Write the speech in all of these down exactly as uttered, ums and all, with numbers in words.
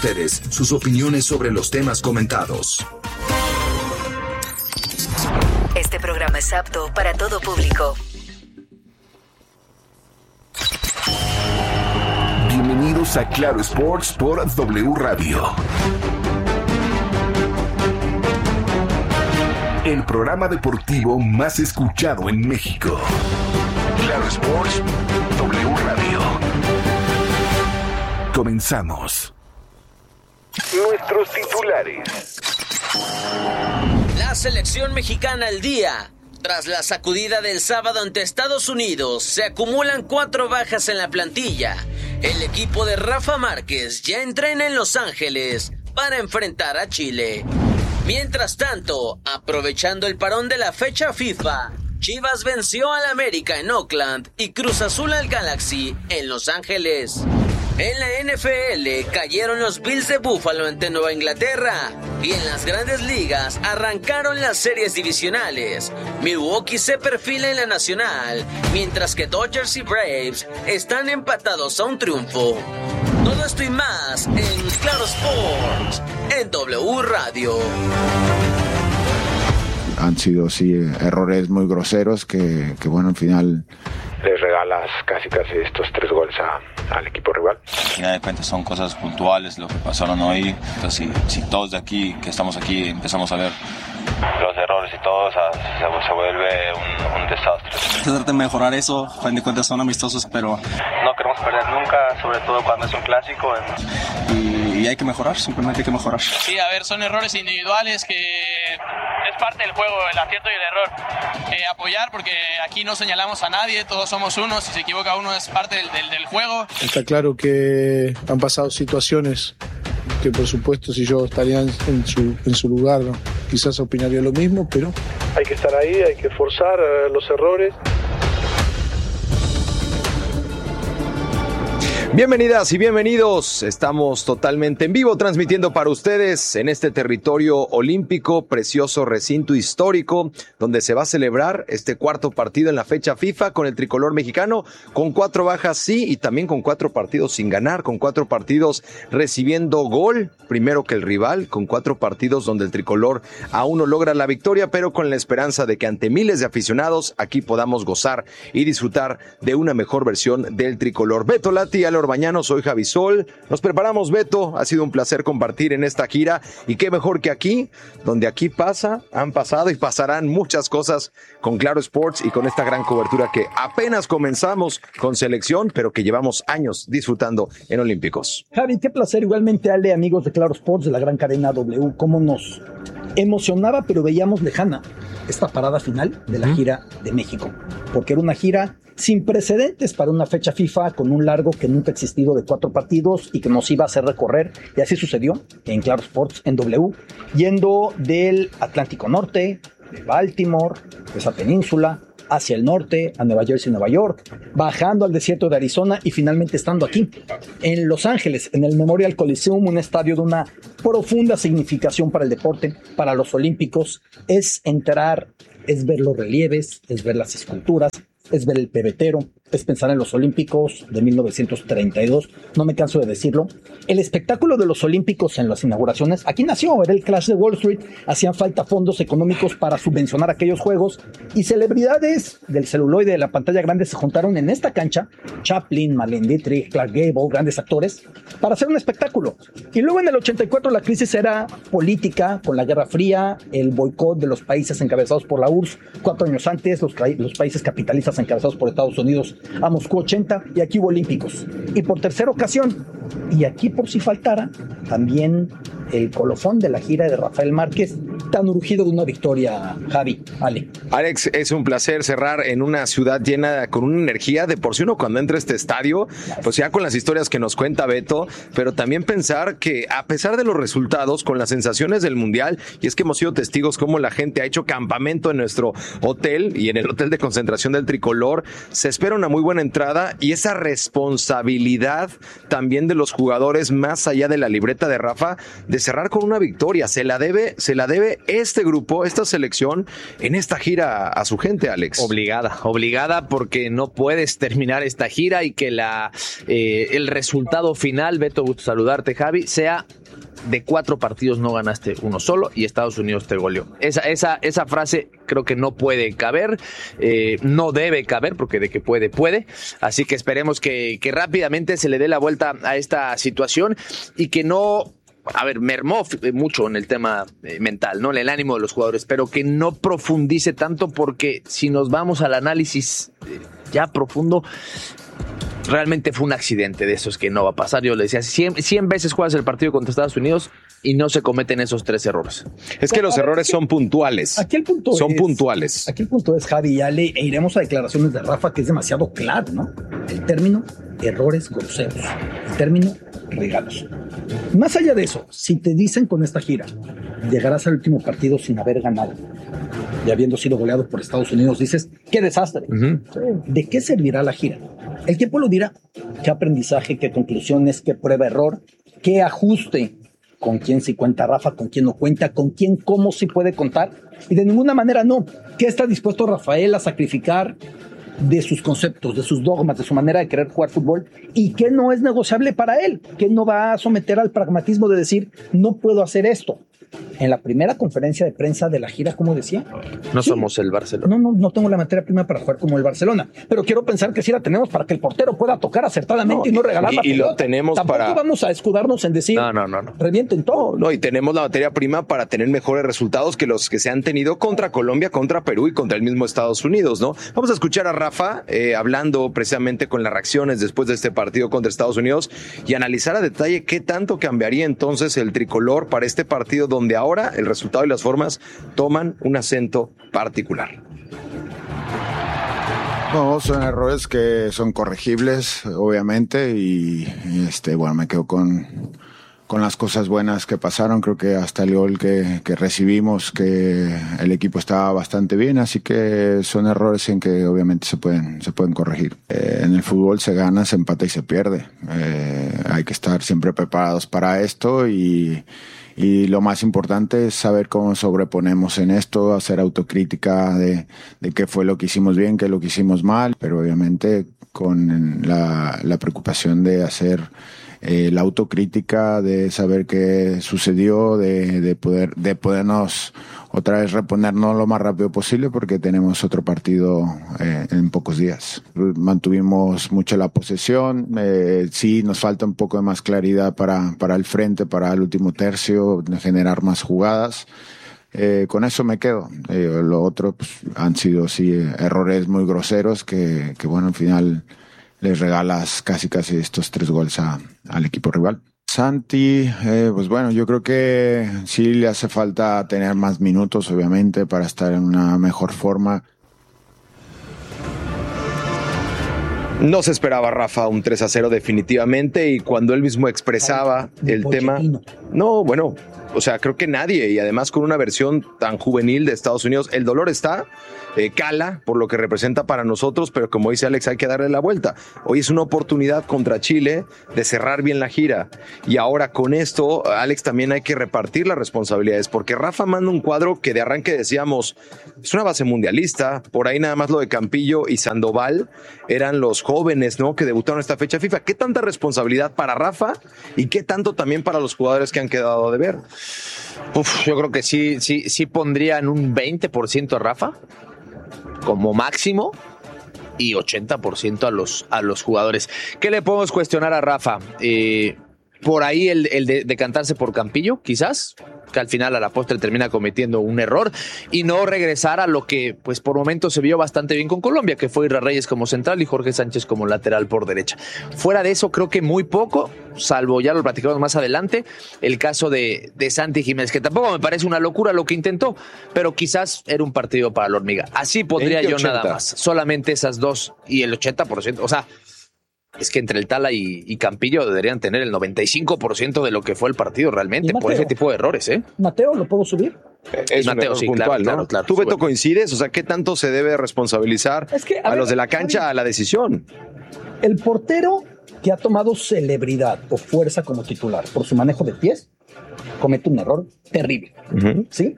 ustedes sus opiniones sobre los temas comentados. Este programa es apto para todo público. Bienvenidos a Claro Sports por W Radio. El programa deportivo más escuchado en México. Claro Sports, W Radio. Comenzamos. Nuestros titulares. La selección mexicana al día. Tras la sacudida del sábado ante Estados Unidos, se acumulan cuatro bajas en la plantilla. El equipo de Rafa Márquez ya entrena en Los Ángeles para enfrentar a Chile. Mientras tanto, aprovechando el parón de la fecha FIFA, Chivas venció al América en Oakland y Cruz Azul al Galaxy en Los Ángeles. En la N F L cayeron los Bills de Buffalo ante Nueva Inglaterra y en las Grandes Ligas arrancaron las series divisionales. Milwaukee se perfila en la Nacional, mientras que Dodgers y Braves están empatados a un triunfo. Todo esto y más en Claro Sports, en W Radio. Han sido, sí, errores muy groseros que, que bueno, al final les regalas casi casi estos tres goles a, al equipo rival. Al final de cuentas son cosas puntuales lo que pasaron hoy. Entonces, si, si todos de aquí, que estamos aquí, empezamos a ver los errores y todo, o sea, se, se vuelve un, un desastre. Tratar de mejorar eso, a fin de cuentas son amistosos, pero no queremos perder nunca, sobre todo cuando es un clásico. Y, y hay que mejorar, simplemente hay que mejorar. Sí, a ver, son errores individuales que es parte del juego, el acierto y el error. Eh, apoyar, porque aquí no señalamos a nadie, todos somos uno, si se equivoca uno es parte del, del, del juego. Está claro que han pasado situaciones que por supuesto si yo estaría en su, en su lugar, ¿no? Quizás opinaría lo mismo, pero hay que estar ahí, hay que forzar uh, los errores. Bienvenidas y bienvenidos, estamos totalmente en vivo transmitiendo para ustedes en este territorio olímpico, precioso recinto histórico, donde se va a celebrar este cuarto partido en la fecha FIFA con el tricolor mexicano, con cuatro bajas sí y también con cuatro partidos sin ganar, con cuatro partidos recibiendo gol, primero que el rival, con cuatro partidos donde el tricolor aún no logra la victoria, pero con la esperanza de que ante miles de aficionados aquí podamos gozar y disfrutar de una mejor versión del tricolor. Beto Lati, Ale Orbañano, soy Javi Sol. Nos preparamos, Beto. Ha sido un placer compartir en esta gira. Y qué mejor que aquí, donde aquí pasa, han pasado y pasarán muchas cosas con Claro Sports y con esta gran cobertura que apenas comenzamos con selección, pero que llevamos años disfrutando en Olímpicos. Javi, qué placer. Igualmente, Ale, amigos de Claro Sports, de la gran cadena W, cómo nos emocionaba, pero veíamos lejana esta parada final de la uh-huh. gira de México, porque era una gira sin precedentes para una fecha FIFA con un largo que nunca ha existido de cuatro partidos y que nos iba a hacer recorrer, y así sucedió en Claro Sports en W, yendo del Atlántico Norte, de Baltimore, de esa península, hacia el norte, a Nueva Jersey, Nueva York, bajando al desierto de Arizona y finalmente estando aquí, en Los Ángeles, en el Memorial Coliseum, un estadio de una profunda significación para el deporte, para los olímpicos. Es entrar, es ver los relieves, es ver las esculturas, es ver el pebetero, es pensar en los Olímpicos de mil novecientos treinta y dos, no me canso de decirlo. El espectáculo de los Olímpicos en las inauguraciones, aquí nació, era el Clash de Wall Street, hacían falta fondos económicos para subvencionar aquellos juegos y celebridades del celuloide de la pantalla grande se juntaron en esta cancha, Chaplin, Marlene Dietrich, Clark Gable, grandes actores, para hacer un espectáculo. Y luego en el ochenta y cuatro la crisis era política, con la Guerra Fría, el boicot de los países encabezados por la U R S S, cuatro años antes, los, los países capitalistas encabezados por Estados Unidos a Moscú ochenta, y aquí hubo Olímpicos. Y por tercera ocasión, y aquí por si faltara, también el colofón de la gira de Rafael Márquez, tan urgido de una victoria, Javi, Ale. Alex, es un placer cerrar en una ciudad llena con una energía de por sí uno cuando entra a este estadio, pues ya con las historias que nos cuenta Beto, pero también pensar que a pesar de los resultados, con las sensaciones del Mundial, y es que hemos sido testigos cómo la gente ha hecho campamento en nuestro hotel y en el hotel de concentración del tricolor, se espera una muy buena entrada y esa responsabilidad también de los jugadores más allá de la libreta de Rafa, de cerrar con una victoria, se la debe, se la debe este grupo, esta selección, en esta gira a su gente, Alex. Obligada, obligada porque no puedes terminar esta gira y que la eh, el resultado final, Beto, gusto saludarte, Javi, sea de cuatro partidos no ganaste uno solo y Estados Unidos te goleó. Esa, esa, esa frase creo que no puede caber, eh, no debe caber, porque de que puede, puede. Así que esperemos que, que rápidamente se le dé la vuelta a esta situación y que no... A ver, mermó mucho en el tema eh, mental, ¿no? En el ánimo de los jugadores, pero que no profundice tanto, porque si nos vamos al análisis eh, ya profundo, realmente fue un accidente de esos que no va a pasar. Yo le decía, cien, cien veces juegas el partido contra Estados Unidos y no se cometen esos tres errores. Es que los errores son puntuales. Aquí el punto son es, puntuales. Aquí el punto es, Javi y Ale, e iremos a declaraciones de Rafa, que es demasiado claro, ¿no? El término errores groseros, el término regalos. Más allá de eso, si te dicen con esta gira, llegarás al último partido sin haber ganado y habiendo sido goleado por Estados Unidos, dices, ¡qué desastre! Uh-huh. ¿De qué servirá la gira? El tiempo lo dirá. ¿Qué aprendizaje, qué conclusiones, qué prueba error, qué ajuste? ¿Con quién sí cuenta Rafa, con quién no cuenta, con quién cómo sí puede contar? Y de ninguna manera no. ¿Qué está dispuesto Rafael a sacrificar de sus conceptos, de sus dogmas, de su manera de querer jugar fútbol? ¿Y qué no es negociable para él? ¿Qué no va a someter al pragmatismo de decir, no puedo hacer esto? En la primera conferencia de prensa de la gira, ¿cómo decía? No sí. somos el Barcelona. No, no, no tengo la materia prima para jugar como el Barcelona, pero quiero pensar que sí la tenemos para que el portero pueda tocar acertadamente no, y no regalar y, la pelota. Y lo tenemos Tampoco para... vamos a escudarnos en decir, no, no, no, no. revienten todo. No, no, y tenemos la materia prima para tener mejores resultados que los que se han tenido contra Colombia, contra Perú y contra el mismo Estados Unidos, ¿no? Vamos a escuchar a Rafa eh, hablando precisamente con las reacciones después de este partido contra Estados Unidos y analizar a detalle qué tanto cambiaría entonces el tricolor para este partido donde ahora el resultado resultado y las formas toman un acento particular. No, son errores que son corregibles, obviamente, y, y este, bueno, me quedo con, con las cosas buenas que pasaron. Creo que hasta el gol que, que recibimos, que el equipo estaba bastante bien, así que son errores en que obviamente se pueden, se pueden corregir. Eh, en el fútbol se gana, se empata y se pierde. Eh, hay que estar siempre preparados para esto y Y lo más importante es saber cómo sobreponemos en esto, hacer autocrítica de, de qué fue lo que hicimos bien, qué lo que hicimos mal, pero obviamente con la, la preocupación de hacer eh, la autocrítica, de saber qué sucedió, de, de poder de podernos otra vez reponernos lo más rápido posible porque tenemos otro partido eh, en pocos días. Mantuvimos mucho la posesión, eh, sí nos falta un poco de más claridad para, para el frente, para el último tercio, generar más jugadas. Eh, con eso me quedo. Eh, lo otro pues, han sido sí errores muy groseros que, que bueno, al final les regalas casi casi estos tres goles a, al equipo rival. Santi, eh, pues bueno, yo creo que sí le hace falta tener más minutos, obviamente, para estar en una mejor forma. No se esperaba, Rafa, un tres a cero definitivamente, y cuando él mismo expresaba de el Pochettino. tema... No, bueno, o sea, creo que nadie, y además con una versión tan juvenil de Estados Unidos, el dolor está, eh, cala por lo que representa para nosotros, pero como dice Alex, hay que darle la vuelta. Hoy es una oportunidad contra Chile de cerrar bien la gira, y ahora con esto, Alex, también hay que repartir las responsabilidades, porque Rafa manda un cuadro que de arranque decíamos, es una base mundialista, por ahí nada más lo de Campillo y Sandoval eran los jóvenes, ¿no?, que debutaron esta fecha FIFA. ¿Qué tanta responsabilidad para Rafa y qué tanto también para los jugadores que han quedado de ver? Uf, yo creo que sí, sí, sí pondrían un veinte por ciento a Rafa como máximo y ochenta por ciento a los, a los jugadores. ¿Qué le podemos cuestionar a Rafa? Eh, por ahí el, el de decantarse por Campillo, quizás, que al final a la postre termina cometiendo un error y no regresar a lo que pues por momentos se vio bastante bien con Colombia, que fue Irra Reyes como central y Jorge Sánchez como lateral por derecha. Fuera de eso creo que muy poco, salvo ya lo platicamos más adelante, el caso de, de Santi Jiménez, que tampoco me parece una locura lo que intentó, pero quizás era un partido para la hormiga. Así pondría yo nada más, solamente esas dos y el ochenta por ciento, o sea, es que entre el Tala y, y Campillo deberían tener el noventa y cinco por ciento de lo que fue el partido realmente, por ese tipo de errores, ¿eh? Mateo, ¿lo puedo subir? Es Mateo, sí, puntual, claro, ¿no? claro, claro. ¿Tú, Beto, Bueno. coincides? O sea, ¿qué tanto se debe responsabilizar Es que, a a, ver, los de la cancha Javi, a la decisión? El portero que ha tomado celebridad o fuerza como titular por su manejo de pies comete un error terrible, Uh-huh. ¿sí?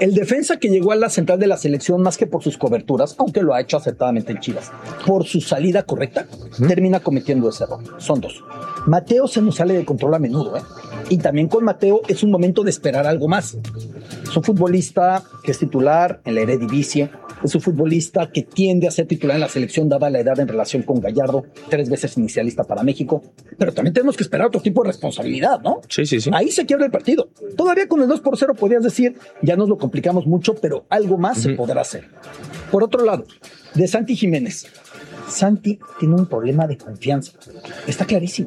El defensa que llegó a la central de la selección, más que por sus coberturas, aunque lo ha hecho acertadamente en Chivas, por su salida correcta, uh-huh. termina cometiendo ese error. Son dos. Mateo se nos sale de control a menudo, ¿eh? Y también con Mateo es un momento de esperar algo más. Es un futbolista que es titular en la Eredivisie, es un futbolista que tiende a ser titular en la selección dada la edad en relación con Gallardo, tres veces inicialista para México, pero también tenemos que esperar otro tipo de responsabilidad, ¿no? Sí, sí, sí. Ahí se quiebra el partido. Todavía con el dos por cero podrías decir, ya nos lo complicamos mucho, pero algo más uh-huh. se podrá hacer. Por otro lado, de Santi Jiménez. Santi tiene un problema de confianza. Está clarísimo.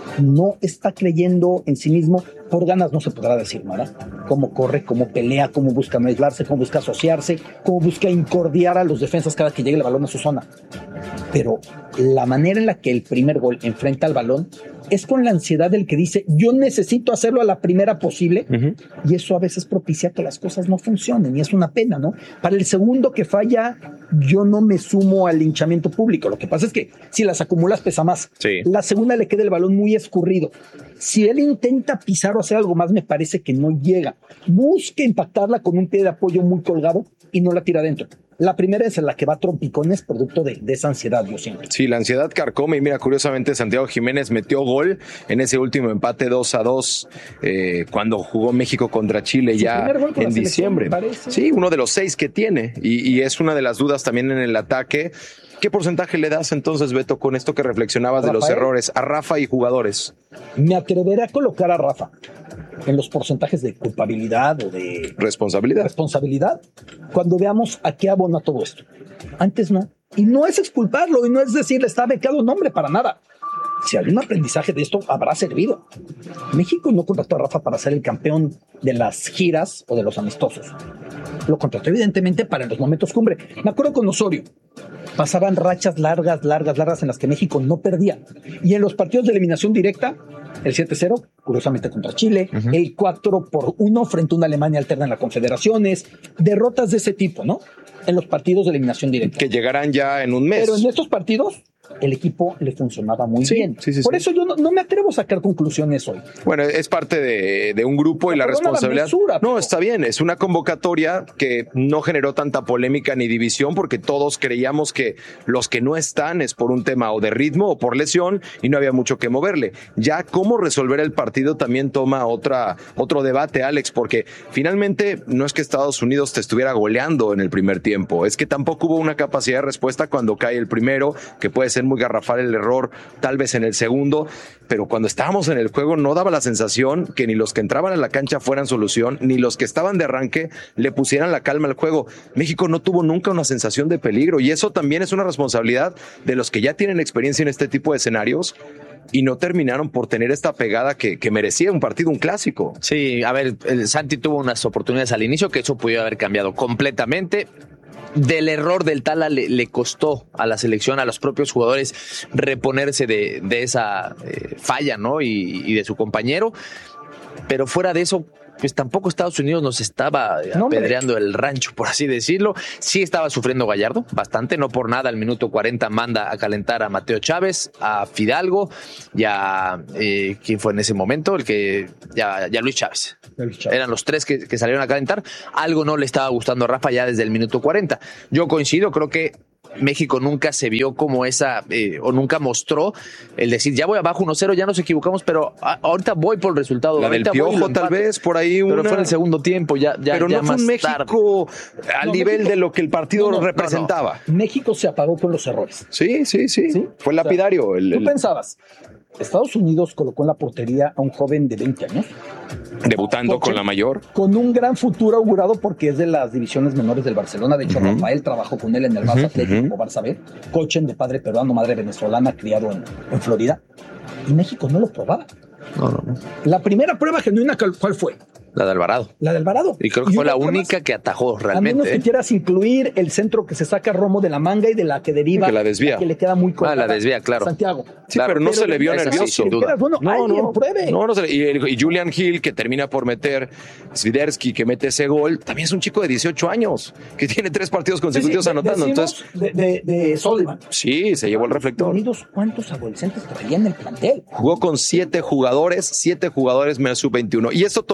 No está creyendo en sí mismo. Por ganas no se podrá decir nada. Cómo corre, cómo pelea, cómo busca no aislarse, cómo busca asociarse, cómo busca incordiar a los defensas cada que llegue el balón a su zona. Pero la manera en la que el primer gol enfrenta al balón es con la ansiedad del que dice, yo necesito hacerlo a la primera posible, uh-huh. y eso a veces propicia que las cosas no funcionen, y es una pena, ¿no? Para el segundo que falla, yo no me sumo al linchamiento público. Lo que pasa es que si las acumulas pesa más. Sí. La segunda le queda el balón muy escurrido. Si él intenta pisar o hacer algo más, me parece que no llega. Busca impactarla con un pie de apoyo muy colgado y no la tira adentro. La primera es en la que va a trompicones, producto de, de esa ansiedad, yo siento. Sí, la ansiedad carcome, y mira, curiosamente Santiago Jiménez metió gol en ese último empate dos a dos eh, cuando jugó México contra Chile ya en diciembre. Sí, uno de los seis que tiene, y, y es una de las dudas también en el ataque. ¿Qué porcentaje le das entonces, Beto, con esto que reflexionabas de los errores a Rafa y jugadores? Me atreveré a colocar a Rafa en los porcentajes de culpabilidad o de responsabilidad. responsabilidad cuando veamos a qué abona todo esto. Antes no. Y no es exculparlo, y no es decirle está becado, no, hombre, para nada. Si algún aprendizaje de esto habrá servido. México no contrató a Rafa para ser el campeón de las giras o de los amistosos. Lo contrató evidentemente para los momentos cumbre. Me acuerdo con Osorio. Pasaban rachas largas, largas, largas en las que México no perdía. Y en los partidos de eliminación directa, el siete cero, curiosamente contra Chile, uh-huh. el cuatro por uno frente a una Alemania alterna en las confederaciones, derrotas de ese tipo, ¿no? En los partidos de eliminación directa. Que llegarán ya en un mes. Pero en estos partidos, el equipo le funcionaba muy sí, bien. Sí, sí, Por sí. eso yo no, no me atrevo a sacar conclusiones hoy. Bueno, es parte de, de un grupo y la responsabilidad. La mesura, no, está bien, es una convocatoria que no generó tanta polémica ni división porque todos creíamos que los que no están es por un tema o de ritmo o por lesión y no había mucho que moverle. Ya cómo resolver el partido también toma otra, otro debate, Alex, porque finalmente no es que Estados Unidos te estuviera goleando en el primer tiempo, es que tampoco hubo una capacidad de respuesta cuando cae el primero, que puede ser muy garrafal el error, tal vez en el segundo, pero cuando estábamos en el juego no daba la sensación que ni los que entraban a la cancha fueran solución, ni los que estaban de arranque le pusieran la calma al juego. México no tuvo nunca una sensación de peligro y eso también es una responsabilidad de los que ya tienen experiencia en este tipo de escenarios y no terminaron por tener esta pegada que, que merecía un partido, un clásico. Sí, a ver, el Santi tuvo unas oportunidades al inicio que eso pudo haber cambiado completamente. Del error del Tala le, le costó a la selección, a los propios jugadores reponerse de, de esa eh, falla, ¿no? Y, y de su compañero. Pero fuera de eso, pues tampoco Estados Unidos nos estaba no, apedreando el rancho, por así decirlo. Sí estaba sufriendo Gallardo bastante, no por nada al minuto cuarenta manda a calentar a Mateo Chávez, a Fidalgo y a eh, ¿quién fue en ese momento? El que ya, ya Luis Chávez. Luis Chávez. Eran los tres que, que salieron a calentar. Algo no le estaba gustando a Rafa ya desde el minuto cuarenta. Yo coincido, creo que México nunca se vio como esa, eh, o nunca mostró el decir, ya voy abajo uno cero, ya nos equivocamos, pero a, ahorita voy por el resultado. La del Piojo tal vez, por ahí una... Pero fue en el segundo tiempo, ya, ya Pero ya no fue un México tarde. al no, nivel México, de lo que el partido no, no, representaba. No, no. México se apagó con los errores. Sí, sí, sí. ¿Sí? Fue lapidario. O sea, el, ¿Tú el... pensabas? Estados Unidos colocó en la portería a un joven de veinte años. Debutando Coche, con la mayor. Con un gran futuro augurado porque es de las divisiones menores del Barcelona. De hecho, uh-huh. Rafael trabajó con él en el Barça uh-huh. Atlético, uh-huh. Barça B. Cochen de padre peruano, madre venezolana, criado en, en Florida. Y México no lo probaba. No, no, no. La primera prueba genuina, ¿cuál fue? La de Alvarado. La de Alvarado. Y creo que y fue la única más, que atajó realmente. A menos que ¿eh? quieras incluir el centro que se saca Romo de la manga y de la que deriva. Que la desvía. La que le queda muy corta. Ah, la desvía, claro. Santiago. Sí, claro, pero no pero se le vio nervioso. Sí, sin duda. Bueno, no, alguien no, pruebe. No, no se le, y, y Julian Hill, que termina por meter, Swiderski, que mete ese gol, también es un chico de dieciocho años, que tiene tres partidos consecutivos sí, sí, anotando. Entonces, de, de, de Solman. Sí, se llevó el reflector. Unidos, ¿cuántos adolescentes traían en el plantel? Jugó con siete jugadores, siete jugadores menos sub veintiuno. Y esto toma más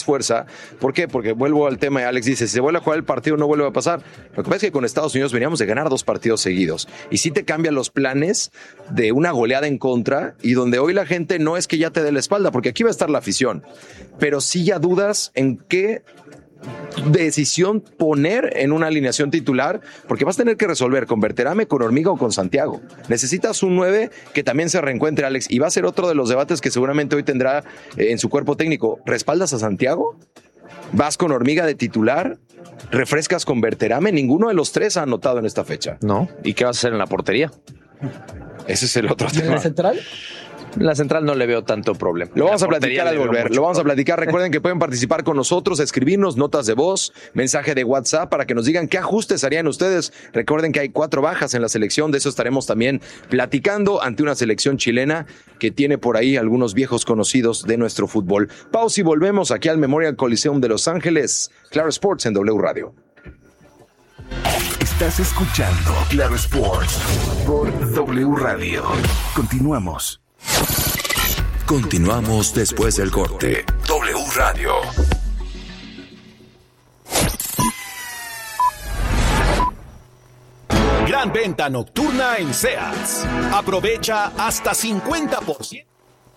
fuerza. ¿Por qué? Porque vuelvo al tema, Alex dice, si se vuelve a jugar el partido no vuelve a pasar. Lo que pasa es que con Estados Unidos veníamos de ganar dos partidos seguidos y sí te cambian los planes de una goleada en contra y donde hoy la gente no es que ya te dé la espalda, porque aquí va a estar la afición, pero sí ya dudas en qué decisión poner en una alineación titular, porque vas a tener que resolver con Berterame, con Hormiga o con Santiago. Necesitas un nueve que también se reencuentre, Alex, y va a ser otro de los debates que seguramente hoy tendrá eh, en su cuerpo técnico. ¿Respaldas a Santiago? ¿Vas con Hormiga de titular? ¿Refrescas con Berterame? Ninguno de los tres ha anotado en esta fecha. No. ¿Y qué vas a hacer en la portería? Ese es el otro ¿Y en tema. la central? La central no le veo tanto problema. Lo vamos La a platicar al volver, lo vamos a platicar. Recuerden que pueden participar con nosotros, escribirnos notas de voz, mensaje de WhatsApp para que nos digan qué ajustes harían ustedes. Recuerden que hay cuatro bajas en la selección, de eso estaremos también platicando ante una selección chilena que tiene por ahí algunos viejos conocidos de nuestro fútbol. Pausa y volvemos aquí al Memorial Coliseum de Los Ángeles. Claro Sports en W Radio. Estás escuchando Claro Sports por W Radio. Continuamos. Continuamos después del corte. W Radio. Gran venta nocturna en Sears. Aprovecha hasta cincuenta por ciento.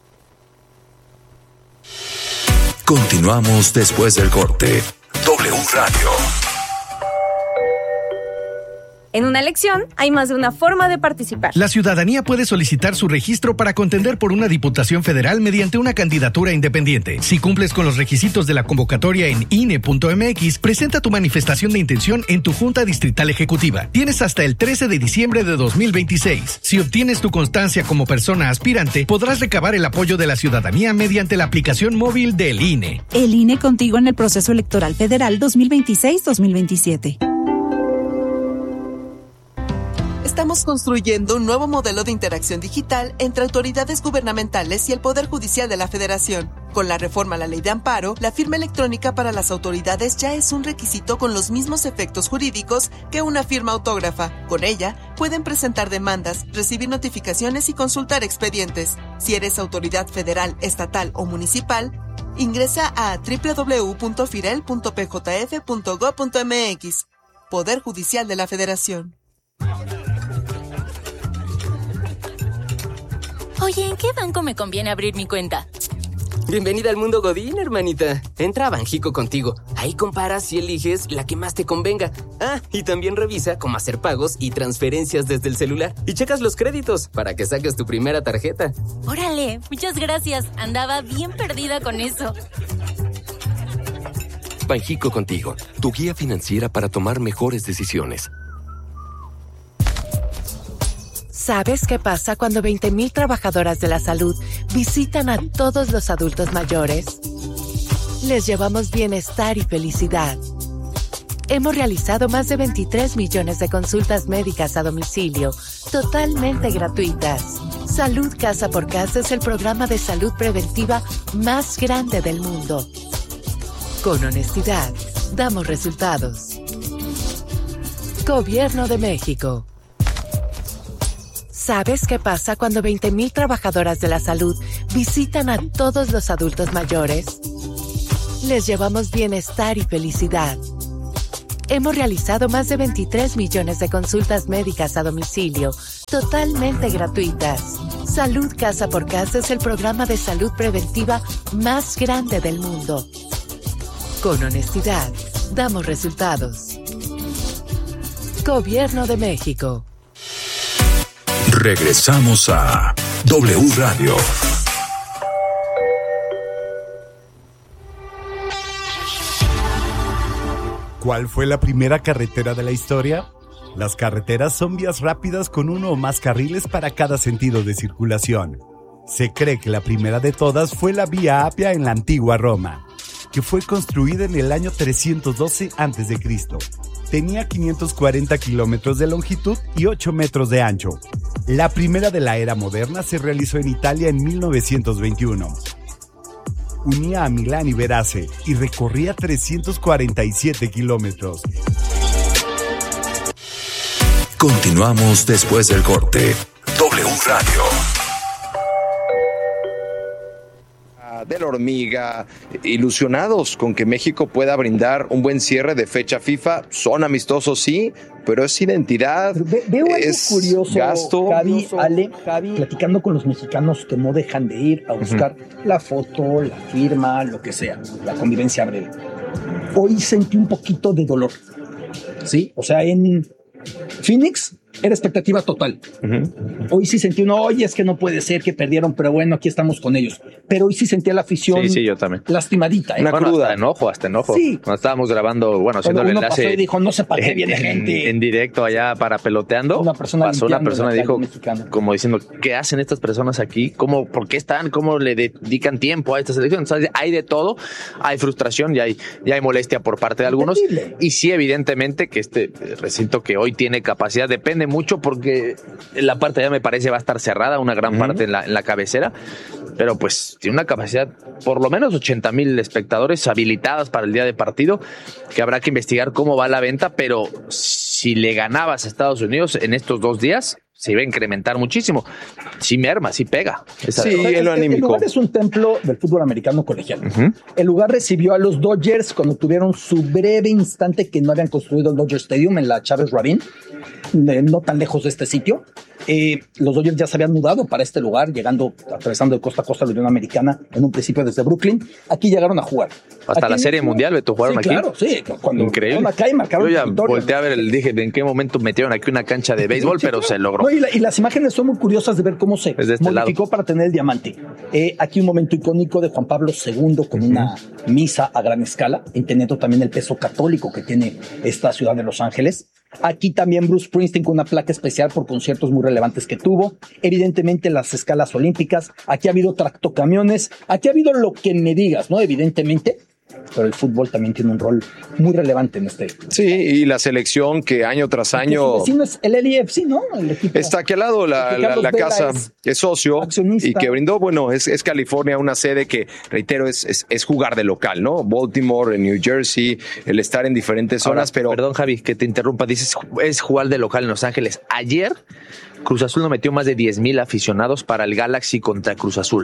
Continuamos después del corte. W Radio. En una elección hay más de una forma de participar. La ciudadanía puede solicitar su registro para contender por una diputación federal mediante una candidatura independiente. Si cumples con los requisitos de la convocatoria en I N E punto M X, presenta tu manifestación de intención en tu Junta Distrital Ejecutiva. Tienes hasta el trece de diciembre de dos mil veintiséis. Si obtienes tu constancia como persona aspirante, podrás recabar el apoyo de la ciudadanía mediante la aplicación móvil del I N E. El I N E contigo en el proceso electoral federal dos mil veintiséis dos mil veintisiete. Estamos construyendo un nuevo modelo de interacción digital entre autoridades gubernamentales y el Poder Judicial de la Federación. Con la reforma a la Ley de Amparo, la firma electrónica para las autoridades ya es un requisito con los mismos efectos jurídicos que una firma autógrafa. Con ella, pueden presentar demandas, recibir notificaciones y consultar expedientes. Si eres autoridad federal, estatal o municipal, ingresa a doble u doble u doble u punto firel punto p j f punto gob punto m x. Poder Judicial de la Federación. Oye, ¿en qué banco me conviene abrir mi cuenta? Bienvenida al mundo Godín, hermanita. Entra a Banjico Contigo. Ahí comparas y eliges la que más te convenga. Ah, y también revisa cómo hacer pagos y transferencias desde el celular. Y checas los créditos para que saques tu primera tarjeta. Órale, muchas gracias. Andaba bien perdida con eso. Banjico Contigo, tu guía financiera para tomar mejores decisiones. ¿Sabes qué pasa cuando veinte mil trabajadoras de la salud visitan a todos los adultos mayores? Les llevamos bienestar y felicidad. Hemos realizado más de veintitrés millones de consultas médicas a domicilio, totalmente gratuitas. Salud Casa por Casa es el programa de salud preventiva más grande del mundo. Con honestidad, damos resultados. Gobierno de México. ¿Sabes qué pasa cuando veinte mil trabajadoras de la salud visitan a todos los adultos mayores? Les llevamos bienestar y felicidad. Hemos realizado más de veintitrés millones de consultas médicas a domicilio, totalmente gratuitas. Salud Casa por Casa es el programa de salud preventiva más grande del mundo. Con honestidad, damos resultados. Gobierno de México. Regresamos a W Radio. ¿Cuál fue la primera carretera de la historia? Las carreteras son vías rápidas con uno o más carriles para cada sentido de circulación. Se cree que la primera de todas fue la Vía Apia en la antigua Roma, que fue construida en el año trescientos doce antes de Cristo. Tenía quinientos cuarenta kilómetros de longitud y ocho metros de ancho. La primera de la era moderna se realizó en Italia en mil novecientos veintiuno. Unía a Milán y Verace y recorría trescientos cuarenta y siete kilómetros. Continuamos después del corte. W Radio. de la hormiga, ilusionados con que México pueda brindar un buen cierre de fecha FIFA. Son amistosos, sí, pero es identidad, Ve, veo es algo curioso, gasto. Javi, Ale, Javi, platicando con los mexicanos que no dejan de ir a buscar uh-huh. la foto, la firma, lo que sea, la convivencia breve. Hoy sentí un poquito de dolor, ¿sí? O sea, en Phoenix era expectativa total. Uh-huh. Hoy sí sentí uno, oye, es que no puede ser que perdieron, pero bueno, aquí estamos con ellos. Pero hoy sí sentía la afición sí, sí, yo también. lastimadita. ¿eh? Una bueno, cruda. Hasta enojo, hasta enojo. Sí. Cuando estábamos grabando, bueno, haciendo el enlace. Pasó y dijo, no sé para qué viene en, gente. En directo allá para peloteando. Una persona pasó una persona y dijo, mexicana. Como diciendo, ¿qué hacen estas personas aquí? ¿Cómo, ¿Por qué están? ¿Cómo le dedican tiempo a esta selección? Entonces, hay de todo. Hay frustración y hay, y hay molestia por parte de algunos. Entendible. Y sí, evidentemente, que este recinto que hoy tiene capacidad, depende mucho porque la parte ya me parece va a estar cerrada, una gran uh-huh. parte en la, en la cabecera, pero pues tiene una capacidad por lo menos ochenta mil espectadores habilitadas para el día de partido, que habrá que investigar cómo va la venta, pero si le ganabas a Estados Unidos en estos dos días, se iba a incrementar muchísimo. Sí merma, sí pega. Esa sí, en lo anímico. El lugar es un templo del fútbol americano colegial. Uh-huh. El lugar recibió a los Dodgers cuando tuvieron su breve instante que no habían construido el Dodger Stadium en la Chávez Rabin, no tan lejos de este sitio. Eh, los Dodgers ya se habían mudado para este lugar, llegando, atravesando de costa a costa la Unión Americana, en un principio desde Brooklyn. Aquí llegaron a jugar. Hasta aquí la Serie Mundial, Beto, jugaron sí, aquí. Claro, sí, cuando increíble. Acá y marcaron Yo ya victoria, volteé a ver, el, dije, ¿en qué momento metieron aquí una cancha de béisbol? Sí, pero claro. se logró. No, y, la, y las imágenes son muy curiosas de ver cómo se este modificó lado. para tener el diamante. Eh, aquí un momento icónico de Juan Pablo segundo con uh-huh. una misa a gran escala, entendiendo también el peso católico que tiene esta ciudad de Los Ángeles. Aquí también Bruce Springsteen con una placa especial por conciertos muy relevantes que tuvo. Evidentemente las escalas olímpicas. Aquí ha habido tractocamiones. Aquí ha habido lo que me digas, ¿no? Evidentemente. Pero el fútbol también tiene un rol muy relevante en este. Sí, y la selección que año tras año. Su vecino es el L A F C, ¿no? El equipo. Está aquí al lado, la, la, la casa es, es socio accionista. Y que brindó, bueno, es, es California, una sede que, reitero, es, es, es jugar de local, ¿no? Baltimore, New Jersey, el estar en diferentes zonas, Ahora, pero. Perdón, Javi, que te interrumpa. Dices, es jugar de local en Los Ángeles. Ayer, Cruz Azul no metió más de diez mil aficionados para el Galaxy contra Cruz Azul.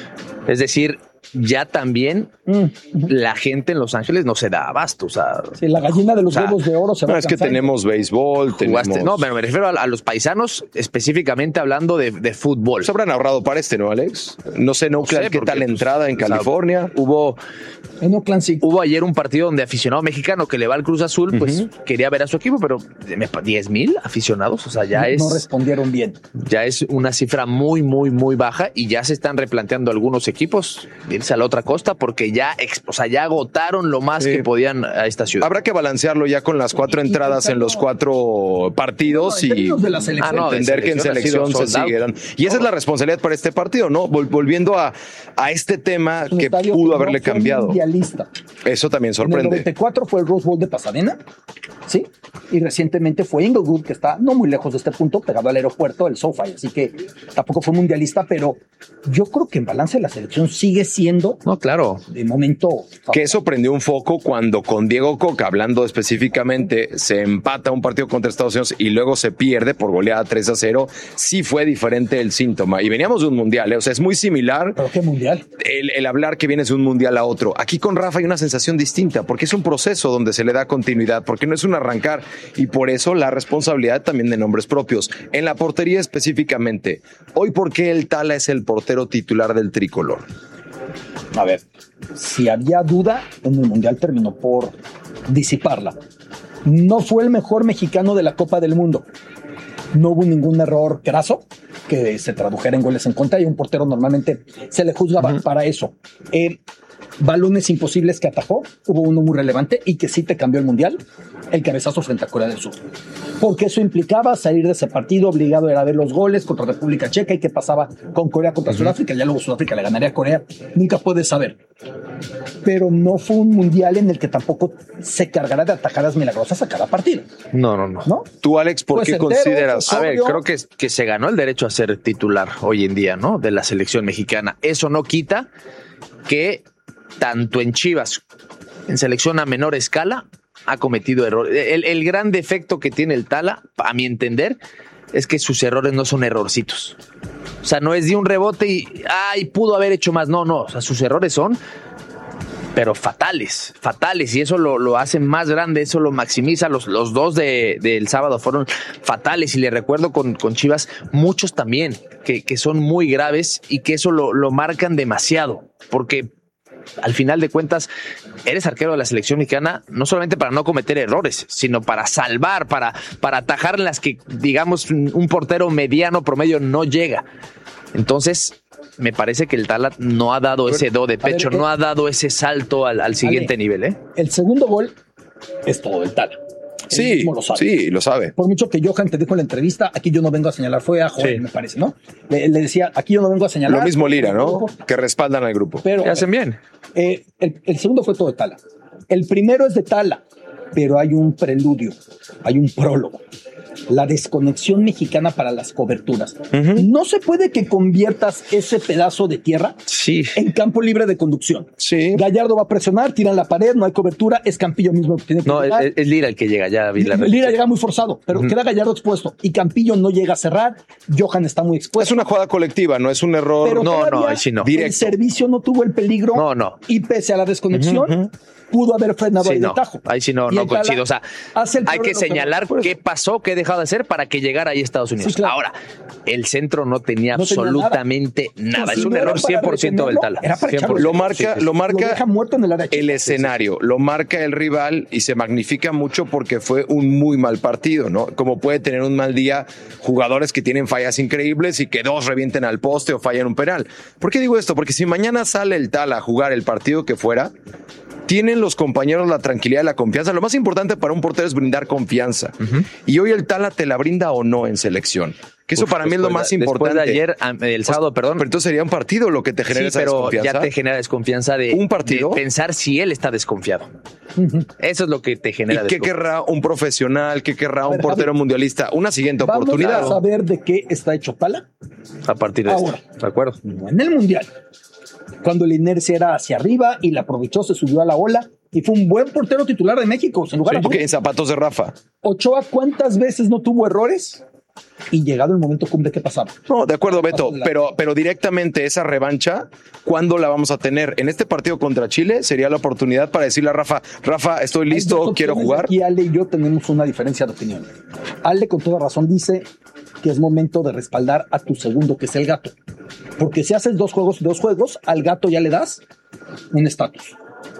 Es decir, ya también mm. la gente en Los Ángeles no se da abasto. O sea, sí, la gallina de los o sea, huevos de oro se va no, es que tenemos béisbol, tenemos... No, pero me refiero a, a los paisanos, específicamente hablando de, de fútbol. Se habrán ahorrado para este, ¿no, Alex? No sé, no, no sé, ¿qué tal la entrada en California? Sea, hubo... En Oakland sí. Hubo ayer un partido donde aficionado mexicano que le va al Cruz Azul, pues uh-huh. quería ver a su equipo, pero diez mil aficionados, o sea, ya no, es... No respondieron bien. Ya es una cifra muy, muy, muy baja y ya se están replanteando algunos equipos irse a la otra costa porque ya, o sea, ya agotaron lo más sí. que podían a esta ciudad. Habrá que balancearlo ya con las cuatro y, entradas y en los cuatro partidos no, y de la selección. Ah, no, entender que en selección se siguieron. Y esa es la responsabilidad para este partido, ¿no? Vol- volviendo a, a este tema que pudo haberle no cambiado. Mundialista. Eso también sorprende. En el noventa y cuatro fue el Rose Bowl de Pasadena, ¿sí? Y recientemente fue Inglewood, que está no muy lejos de este punto, pegado al aeropuerto, el SoFi, así que tampoco fue mundialista, pero yo creo que en balance la selección sigue siendo no, claro. de momento favorable. Que eso prendió un foco cuando con Diego Coca, hablando específicamente, se empata un partido contra Estados Unidos y luego se pierde por goleada tres a cero, sí fue diferente el síntoma. Y veníamos de un mundial, ¿eh? O sea, es muy similar. ¿Pero qué mundial? El, el hablar que vienes de un mundial a otro. Aquí con Rafa hay una sensación distinta, porque es un proceso donde se le da continuidad, porque no es un arrancar, y por eso la responsabilidad también de nombres propios. En la portería específicamente, hoy, ¿por qué el Tala es el portero titular del tricolor? A ver, si había duda, en el mundial terminó por disiparla. No fue el mejor mexicano de la Copa del Mundo. No hubo ningún error craso que se tradujera en goles en contra, y un portero normalmente se le juzgaba uh-huh. para eso. Eh, balones imposibles que atajó, hubo uno muy relevante y que sí te cambió el mundial, el cabezazo frente a Corea del Sur, porque eso implicaba salir de ese partido obligado era ver los goles contra República Checa y qué pasaba con Corea contra uh-huh. Sudáfrica. Ya luego Sudáfrica le ganaría a Corea, nunca puedes saber, pero no fue un mundial en el que tampoco se cargará de atajadas milagrosas a cada partido. No, no, no, ¿No? Tú, Alex, ¿por pues qué entero, consideras? A ver, creo que, que se ganó el derecho a ser titular hoy en día, ¿no? De la selección mexicana. Eso no quita que tanto en Chivas, en selección a menor escala, ha cometido errores. El, el gran defecto que tiene el Tala, a mi entender, es que sus errores no son errorcitos. O sea, no es de un rebote y ay, pudo haber hecho más. No, no. O sea, sus errores son, pero fatales, fatales. Y eso lo, lo hace más grande, eso lo maximiza. Los, los dos de, del sábado fueron fatales. Y le recuerdo con, con Chivas, muchos también, que, que son muy graves y que eso lo, lo marcan demasiado. Porque al final de cuentas, eres arquero de la selección mexicana no solamente para no cometer errores, sino para salvar, para, para atajar en las que, digamos, un portero mediano promedio no llega. Entonces, me parece que el Tala no ha dado ese do de pecho, ver, no eh, ha dado ese salto al, al siguiente Ale, nivel. ¿eh? El segundo gol es todo del Tala. Sí, lo sabe. sí, lo sabe. Por mucho que Johan te dijo en la entrevista, aquí yo no vengo a señalar, fue a Joel, sí. me parece, ¿no? Le, le decía, aquí yo no vengo a señalar. Lo mismo Lira, ¿no? Que respaldan al grupo. Pero, que hacen bien. Eh, el, el segundo fue todo de Tala. El primero es de Tala, pero hay un preludio, hay un prólogo. La desconexión mexicana para las coberturas. Uh-huh. No se puede que conviertas ese pedazo de tierra sí. en campo libre de conducción. Sí. Gallardo va a presionar, tiran la pared, no hay cobertura, es Campillo mismo que tiene que No, es, es Lira el que llega, ya vi la Lira repetición. Llega muy forzado, pero uh-huh. queda Gallardo expuesto y Campillo no llega a cerrar, Johan está muy expuesto. Es una jugada colectiva, no es un error. Pero no, no, ahí sí no. El Directo. servicio no tuvo el peligro no, no. y pese a la desconexión, uh-huh. pudo haber frenado sí, el no. tajo. Ahí sí no, no coincido. O sea, hay que señalar qué pasó, qué dejado de hacer para que llegara ahí a Estados Unidos. Sí, claro. Ahora, el centro no tenía no absolutamente tenía nada. nada. Es un error cien por ciento del Tala. Lo marca, lo marca lo deja muerto en el, área el escenario, lo marca el rival y se magnifica mucho porque fue un muy mal partido, ¿no? Como puede tener un mal día jugadores que tienen fallas increíbles y que dos revienten al poste o fallan un penal. ¿Por qué digo esto? Porque si mañana sale el Tala a jugar el partido que fuera, tienen los compañeros la tranquilidad y la confianza. Lo más importante para un portero es brindar confianza. Uh-huh. Y hoy el Tala te la brinda o no en selección. Que eso Uf, para mí es lo más importante. Después de ayer, el sábado, perdón. Pero entonces sería un partido lo que te genera sí, esa pero desconfianza. Ya te genera desconfianza de, ¿Un partido? de pensar si él está desconfiado. Uh-huh. Eso es lo que te genera ¿Y qué querrá un profesional? ¿Qué querrá un ver, portero Javi, mundialista? Una siguiente ¿vamos oportunidad. ¿Vamos a saber de qué está hecho Tala? A partir de Ahora, esto. ¿De acuerdo? En el Mundial, cuando la inercia era hacia arriba y la aprovechó, se subió a la ola. Y fue un buen portero titular de México, sin lugar a dudas. Sí, en zapatos de Rafa. Ochoa, ¿cuántas veces no tuvo errores? Y llegado el momento cumbre, ¿qué pasaba? No, de acuerdo, Beto, pero, pero directamente esa revancha, ¿cuándo la vamos a tener? En este partido contra Chile sería la oportunidad para decirle a Rafa, Rafa, estoy listo, quiero jugar. Y Ale y yo tenemos una diferencia de opinión. Ale con toda razón dice que es momento de respaldar a tu segundo, que es el Gato. Porque si haces dos juegos y dos juegos, al Gato ya le das un estatus.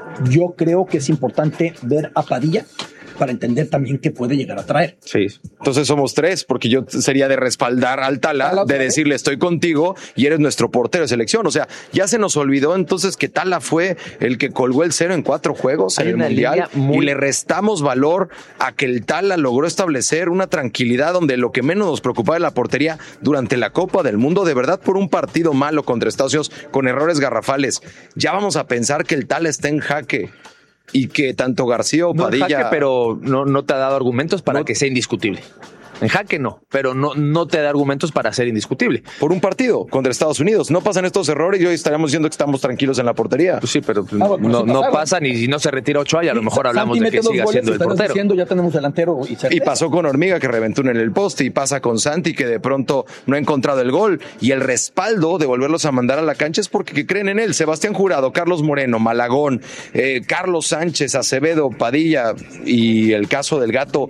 Yo creo que es importante ver a Padilla para entender también qué puede llegar a traer. Sí. Entonces somos tres, porque yo sería de respaldar al Tala, de decirle estoy contigo y eres nuestro portero de selección. O sea, ya se nos olvidó entonces que Tala fue el que colgó el cero en cuatro juegos en el Mundial muy... y le restamos valor a que el Tala logró establecer una tranquilidad donde lo que menos nos preocupaba era la portería durante la Copa del Mundo, de verdad por un partido malo contra Estados Unidos con errores garrafales. Ya vamos a pensar que el Tala está en jaque. Y que tanto García o no Padilla... En jaque, pero no, no te ha dado argumentos para no, que sea indiscutible. En jaque no, pero no, no te da argumentos para ser indiscutible. Por un partido contra Estados Unidos. No pasan estos errores y hoy estaríamos diciendo que estamos tranquilos en la portería. Pues sí, pero ah, bueno, no, no pasan y si no se retira Ochoa y a lo mejor hablamos de que siga siendo el portero. Diciendo, ya tenemos delantero y, y pasó con Hormiga que reventó en el poste y pasa con Santi que de pronto no ha encontrado el gol y el respaldo de volverlos a mandar a la cancha es porque que creen en él. Sebastián Jurado, Carlos Moreno, Malagón, eh, Carlos Sánchez, Acevedo, Padilla y el caso del Gato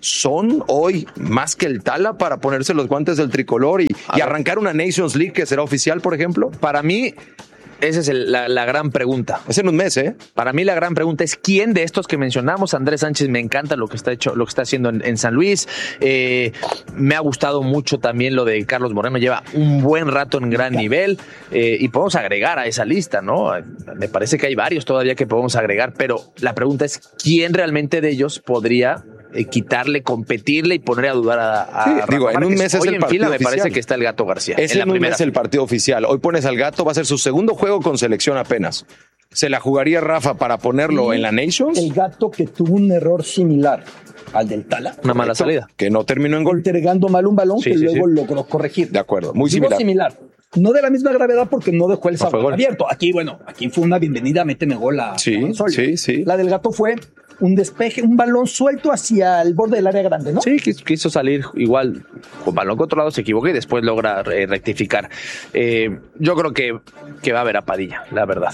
son hoy más que el Tala para ponerse los guantes del tricolor y, y arrancar una Nations League que será oficial, por ejemplo. Para mí, esa es el, la, la gran pregunta. Es en un mes, ¿eh? Para mí la gran pregunta es quién de estos que mencionamos. Andrés Sánchez me encanta lo que está hecho, lo que está haciendo en, en San Luis. Eh, me ha gustado mucho también lo de Carlos Moreno. Lleva un buen rato en gran nivel eh, y podemos agregar a esa lista, ¿no? Me parece que hay varios todavía que podemos agregar, pero la pregunta es quién realmente de ellos podría eh, quitarle, competirle y poner a dudar a, a sí, digo, en un mes es hoy el en partido fila oficial. Me parece que está el Gato García. Es en, en un mes el partido oficial. Hoy pones al Gato, va a ser su segundo juego con selección apenas. ¿Se la jugaría Rafa para ponerlo y en la Nations? El Gato que tuvo un error similar al del Tala. Una mala salida. Que no terminó en gol. Entregando mal un balón sí, que sí, luego sí. logró corregir. De acuerdo, muy Digo similar. similar. No de la misma gravedad porque no dejó el sabor abierto. Aquí, bueno, aquí fue una bienvenida, méteme gol a Sí, sí, sí. La del Gato fue un despeje, un balón suelto hacia el borde del área grande, ¿no? Sí, quiso salir igual con balón controlado, se equivocó y después logra eh, rectificar. Eh, yo creo que, que va a haber a Padilla, la verdad.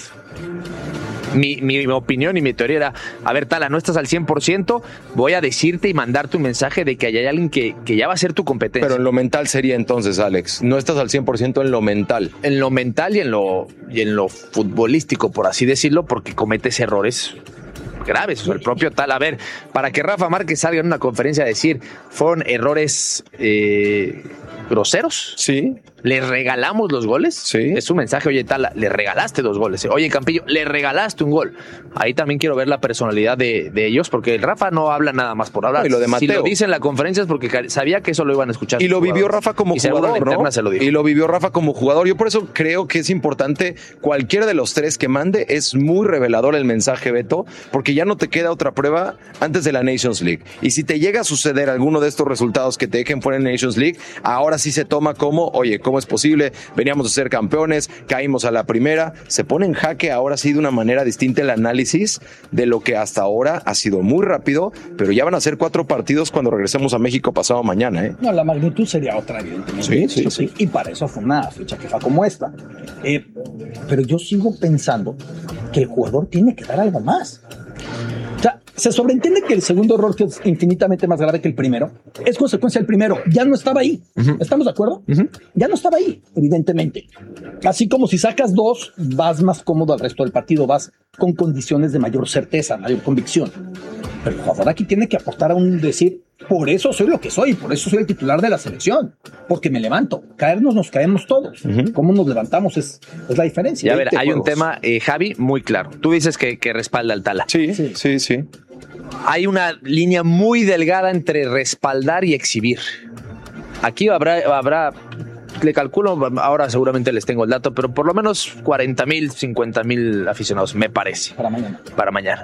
Mi, mi opinión y mi teoría era, a ver, Tala, no estás al cien por ciento, voy a decirte y mandarte un mensaje de que hay alguien que, que ya va a ser tu competencia. Pero en lo mental sería entonces, Alex, no estás al cien por ciento en lo mental. En lo mental y en lo, y en lo futbolístico, por así decirlo, porque cometes errores graves. O sea, el propio Tala, a ver, para que Rafa Márquez salga en una conferencia a decir, fueron errores eh, groseros. Sí. ¿Le regalamos los goles? Sí. Es un mensaje, oye, Tala, le regalaste dos goles. Oye, Campillo, le regalaste un gol. Ahí también quiero ver la personalidad de, de ellos, porque el Rafa no habla nada más por hablar. No, y lo de Mateo. Si lo dice en la conferencia es porque sabía que eso lo iban a escuchar. Y lo vivió Rafa como y jugador, ¿no? Se lo dijo. Y lo vivió Rafa como jugador. Yo por eso creo que es importante, cualquiera de los tres que mande, es muy revelador el mensaje, Beto, porque ya no te queda otra prueba antes de la Nations League. Y si te llega a suceder alguno de estos resultados que te dejen fuera en Nations League, ahora sí se toma como, oye, ¿cómo es posible? Veníamos a ser campeones, caímos a la primera, se pone en jaque ahora sí de una manera distinta el análisis de lo que hasta ahora ha sido muy rápido, pero ya van a ser cuatro partidos cuando regresemos a México pasado mañana, ¿eh? No, la magnitud sería otra, evidentemente. Sí, sí, sí. Y para eso fue una fecha FIFA como esta. Eh, pero yo sigo pensando que el jugador tiene que dar algo más. O sea, se sobreentiende que el segundo error, que es infinitamente más grave que el primero, es consecuencia del primero. Ya no estaba ahí. Uh-huh. ¿Estamos de acuerdo? Uh-huh. Ya no estaba ahí, evidentemente. Así como si sacas dos, vas más cómodo al resto del partido, vas con condiciones de mayor certeza, mayor convicción. Pero el jugador aquí tiene que aportar a un decir, por eso soy lo que soy, por eso soy el titular de la selección, porque me levanto. Caernos nos caemos todos. Uh-huh. Cómo nos levantamos es, es la diferencia. Y a ver, hay juegos. Un tema, eh, Javi, muy claro. Tú dices que, que respalda al Tala. Sí, sí, sí, sí. Hay una línea muy delgada entre respaldar y exhibir. Aquí habrá, habrá, le calculo, ahora seguramente les tengo el dato, pero por lo menos cuarenta mil, cincuenta mil aficionados, me parece. Para mañana. Para mañana.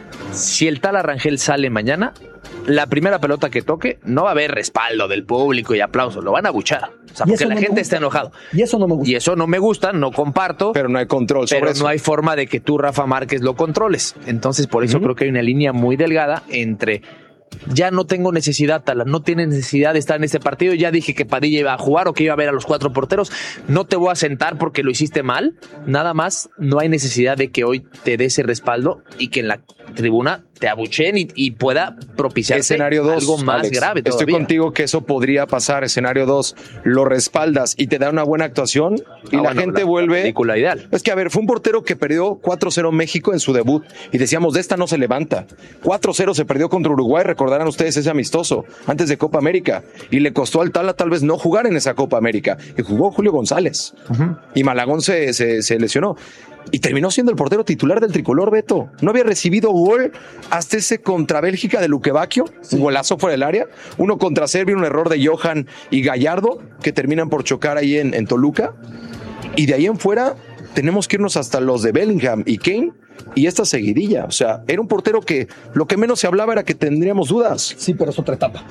Si el Tala Rangel sale mañana, la primera pelota que toque no va a haber respaldo del público y aplausos, lo van a abuchar. O sea, porque la no gente está enojado. Y eso no me gusta. Y eso no me gusta, no comparto. Pero no hay control sobre pero eso. No hay forma de que tú, Rafa Márquez, lo controles. Entonces, por eso uh-huh. creo que hay una línea muy delgada entre... Ya no tengo necesidad, Tala, no tienes necesidad de estar en este partido. Ya dije que Padilla iba a jugar o que iba a ver a los cuatro porteros. No te voy a sentar porque lo hiciste mal. Nada más, no hay necesidad de que hoy te dé ese respaldo y que en la tribuna te abucheen y, y pueda propiciarse escenario dos, algo más Alex, grave todavía. Estoy contigo que eso podría pasar. Escenario dos, lo respaldas y te da una buena actuación y ah, la bueno, gente la, vuelve... La película ideal. Es que, a ver, fue un portero que perdió cuatro cero México en su debut y decíamos, de esta no se levanta. cuatro cero se perdió contra Uruguay, recordarán ustedes ese amistoso antes de Copa América y le costó al Tala tal vez no jugar en esa Copa América y jugó Julio González uh-huh. y Malagón se, se, se lesionó y terminó siendo el portero titular del tricolor, Beto. No había recibido gol hasta ese contra Bélgica de Luquevaquio, sí. un golazo fuera del área, uno contra Serbia, un error de Johan y Gallardo que terminan por chocar ahí en, en Toluca y de ahí en fuera tenemos que irnos hasta los de Bellingham y Kane y esta seguidilla. O sea, era un portero que lo que menos se hablaba era que tendríamos dudas. Sí, pero es otra etapa.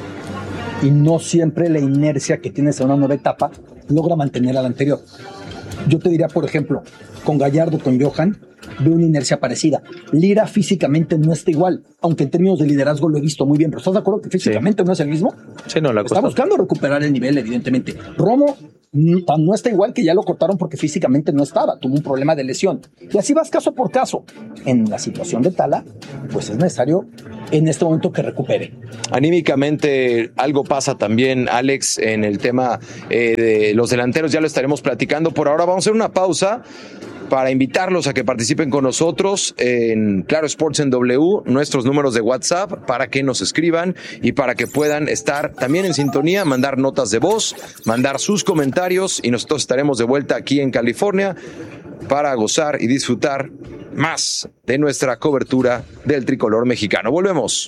Y no siempre la inercia que tienes en una nueva etapa logra mantener a la anterior. Yo te diría, por ejemplo, con Gallardo, con Johan, veo una inercia parecida. Lira físicamente no está igual, aunque en términos de liderazgo lo he visto muy bien. ¿Pero estás de acuerdo que físicamente sí. no es el mismo? Sí, no, la está buscando recuperar el nivel, evidentemente. Romo no está igual, que ya lo cortaron porque físicamente no estaba, tuvo un problema de lesión. Y así vas caso por caso. En la situación de Tala, pues es necesario en este momento que recupere. Anímicamente algo pasa también, Alex, en el tema eh, de los delanteros, ya lo estaremos platicando. Por ahora vamos a hacer una pausa para invitarlos a que participen con nosotros en Claro Sports en W, nuestros números de WhatsApp, para que nos escriban y para que puedan estar también en sintonía, mandar notas de voz, mandar sus comentarios y nosotros estaremos de vuelta aquí en California para gozar y disfrutar más de nuestra cobertura del tricolor mexicano. Volvemos.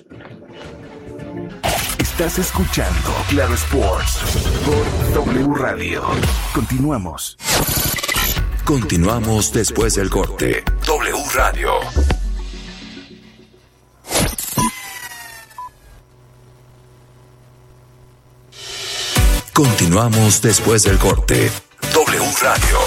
Estás escuchando Claro Sports por W Radio. Continuamos. Continuamos después del corte. W Radio. Continuamos después del corte. W Radio.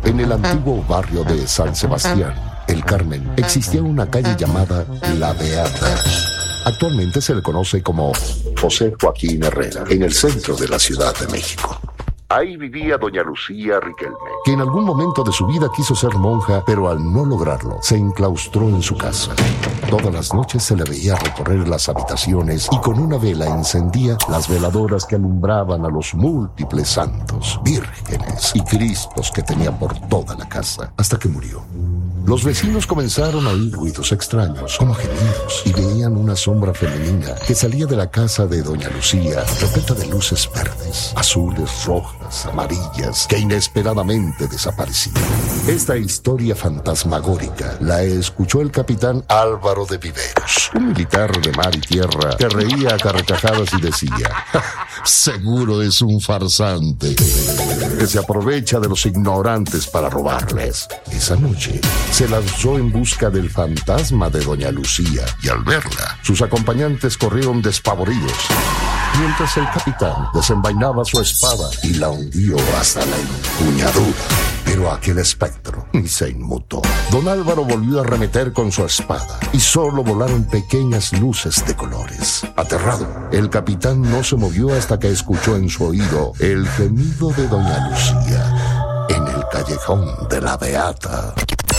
En el antiguo barrio de San Sebastián, El Carmen, existía una calle llamada La Beata. Actualmente se le conoce como José Joaquín Herrera, en el centro de la Ciudad de México. Ahí vivía doña Lucía Riquelme, que en algún momento de su vida quiso ser monja, pero al no lograrlo, se enclaustró en su casa. Todas las noches se le veía recorrer las habitaciones y con una vela encendía las veladoras que alumbraban a los múltiples santos, vírgenes y cristos que tenía por toda la casa, hasta que murió. Los vecinos comenzaron a oír ruidos extraños, como gemidos, y veían una sombra femenina que salía de la casa de doña Lucía, repleta de luces verdes, azules, rojas, amarillas, que inesperadamente desaparecían. Esta historia fantasmagórica la escuchó el capitán Álvaro de Viveros, un militar de mar y tierra que reía a carcajadas y decía: seguro es un farsante que se aprovecha de los ignorantes para robarles. Esa noche se lanzó en busca del fantasma de doña Lucía y al verla, sus acompañantes corrieron despavoridos, mientras el capitán desenvainaba su espada y la hundió hasta la empuñadura. Pero aquel espectro ni se inmutó. Don Álvaro volvió a arremeter con su espada y solo volaron pequeñas luces de colores. Aterrado, el capitán no se movió hasta que escuchó en su oído el gemido de doña Lucía en el callejón de la Beata.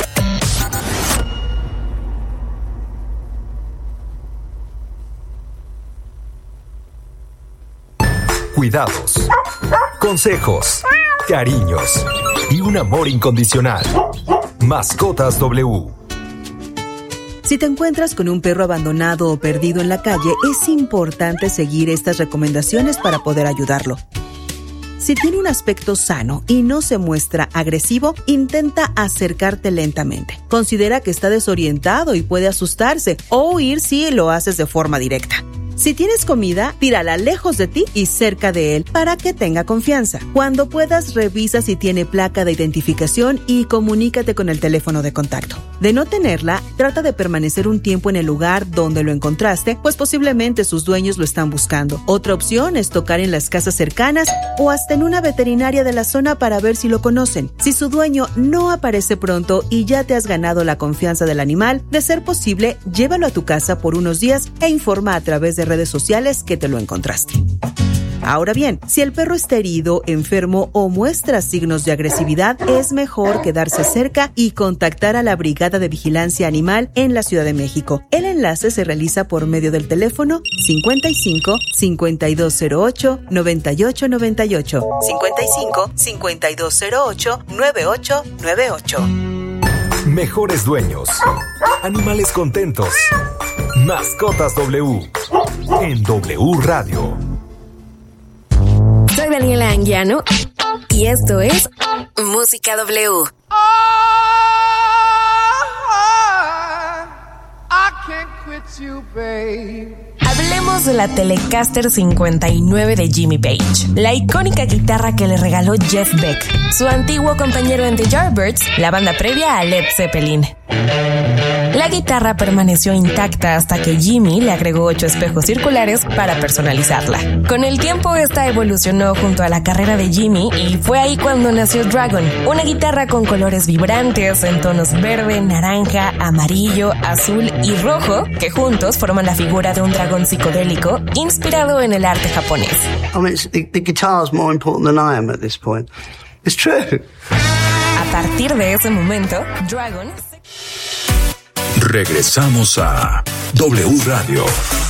Cuidados, consejos, cariños y un amor incondicional. Mascotas W. Si te encuentras con un perro abandonado o perdido en la calle, es importante seguir estas recomendaciones para poder ayudarlo. Si tiene un aspecto sano y no se muestra agresivo, intenta acercarte lentamente. Considera que está desorientado y puede asustarse o huir si lo haces de forma directa. Si tienes comida, tírala lejos de ti y cerca de él para que tenga confianza. Cuando puedas, revisa si tiene placa de identificación y comunícate con el teléfono de contacto. De no tenerla, trata de permanecer un tiempo en el lugar donde lo encontraste, pues posiblemente sus dueños lo están buscando. Otra opción es tocar en las casas cercanas o hasta en una veterinaria de la zona para ver si lo conocen. Si su dueño no aparece pronto y ya te has ganado la confianza del animal, de ser posible, llévalo a tu casa por unos días e informa a través de redes sociales que te lo encontraste. Ahora bien, si el perro está herido, enfermo o muestra signos de agresividad, es mejor quedarse cerca y contactar a la Brigada de Vigilancia Animal en la Ciudad de México. El enlace se realiza por medio del teléfono cincuenta y cinco, cincuenta y dos cero ocho, noventa y ocho noventa y ocho, cincuenta y cinco, cincuenta y dos cero ocho, noventa y ocho noventa y ocho. Mejores dueños, animales contentos. Mascotas W en W Radio. Soy Daniela Anguiano y esto es Música W. Hablemos de la Telecaster cincuenta y nueve de Jimmy Page, la icónica guitarra que le regaló Jeff Beck, su antiguo compañero en The Yardbirds, la banda previa a Led Zeppelin. La guitarra permaneció intacta hasta que Jimmy le agregó ocho espejos circulares para personalizarla. Con el tiempo, esta evolucionó junto a la carrera de Jimmy y fue ahí cuando nació Dragon, una guitarra con colores vibrantes en tonos verde, naranja, amarillo, azul y rojo, que juntos forman la figura de un dragón psicodélico inspirado en el arte japonés. I mean, the, the guitar is more important than I am at this point. It's true. A partir de ese momento, Dragon... Regresamos a W Radio.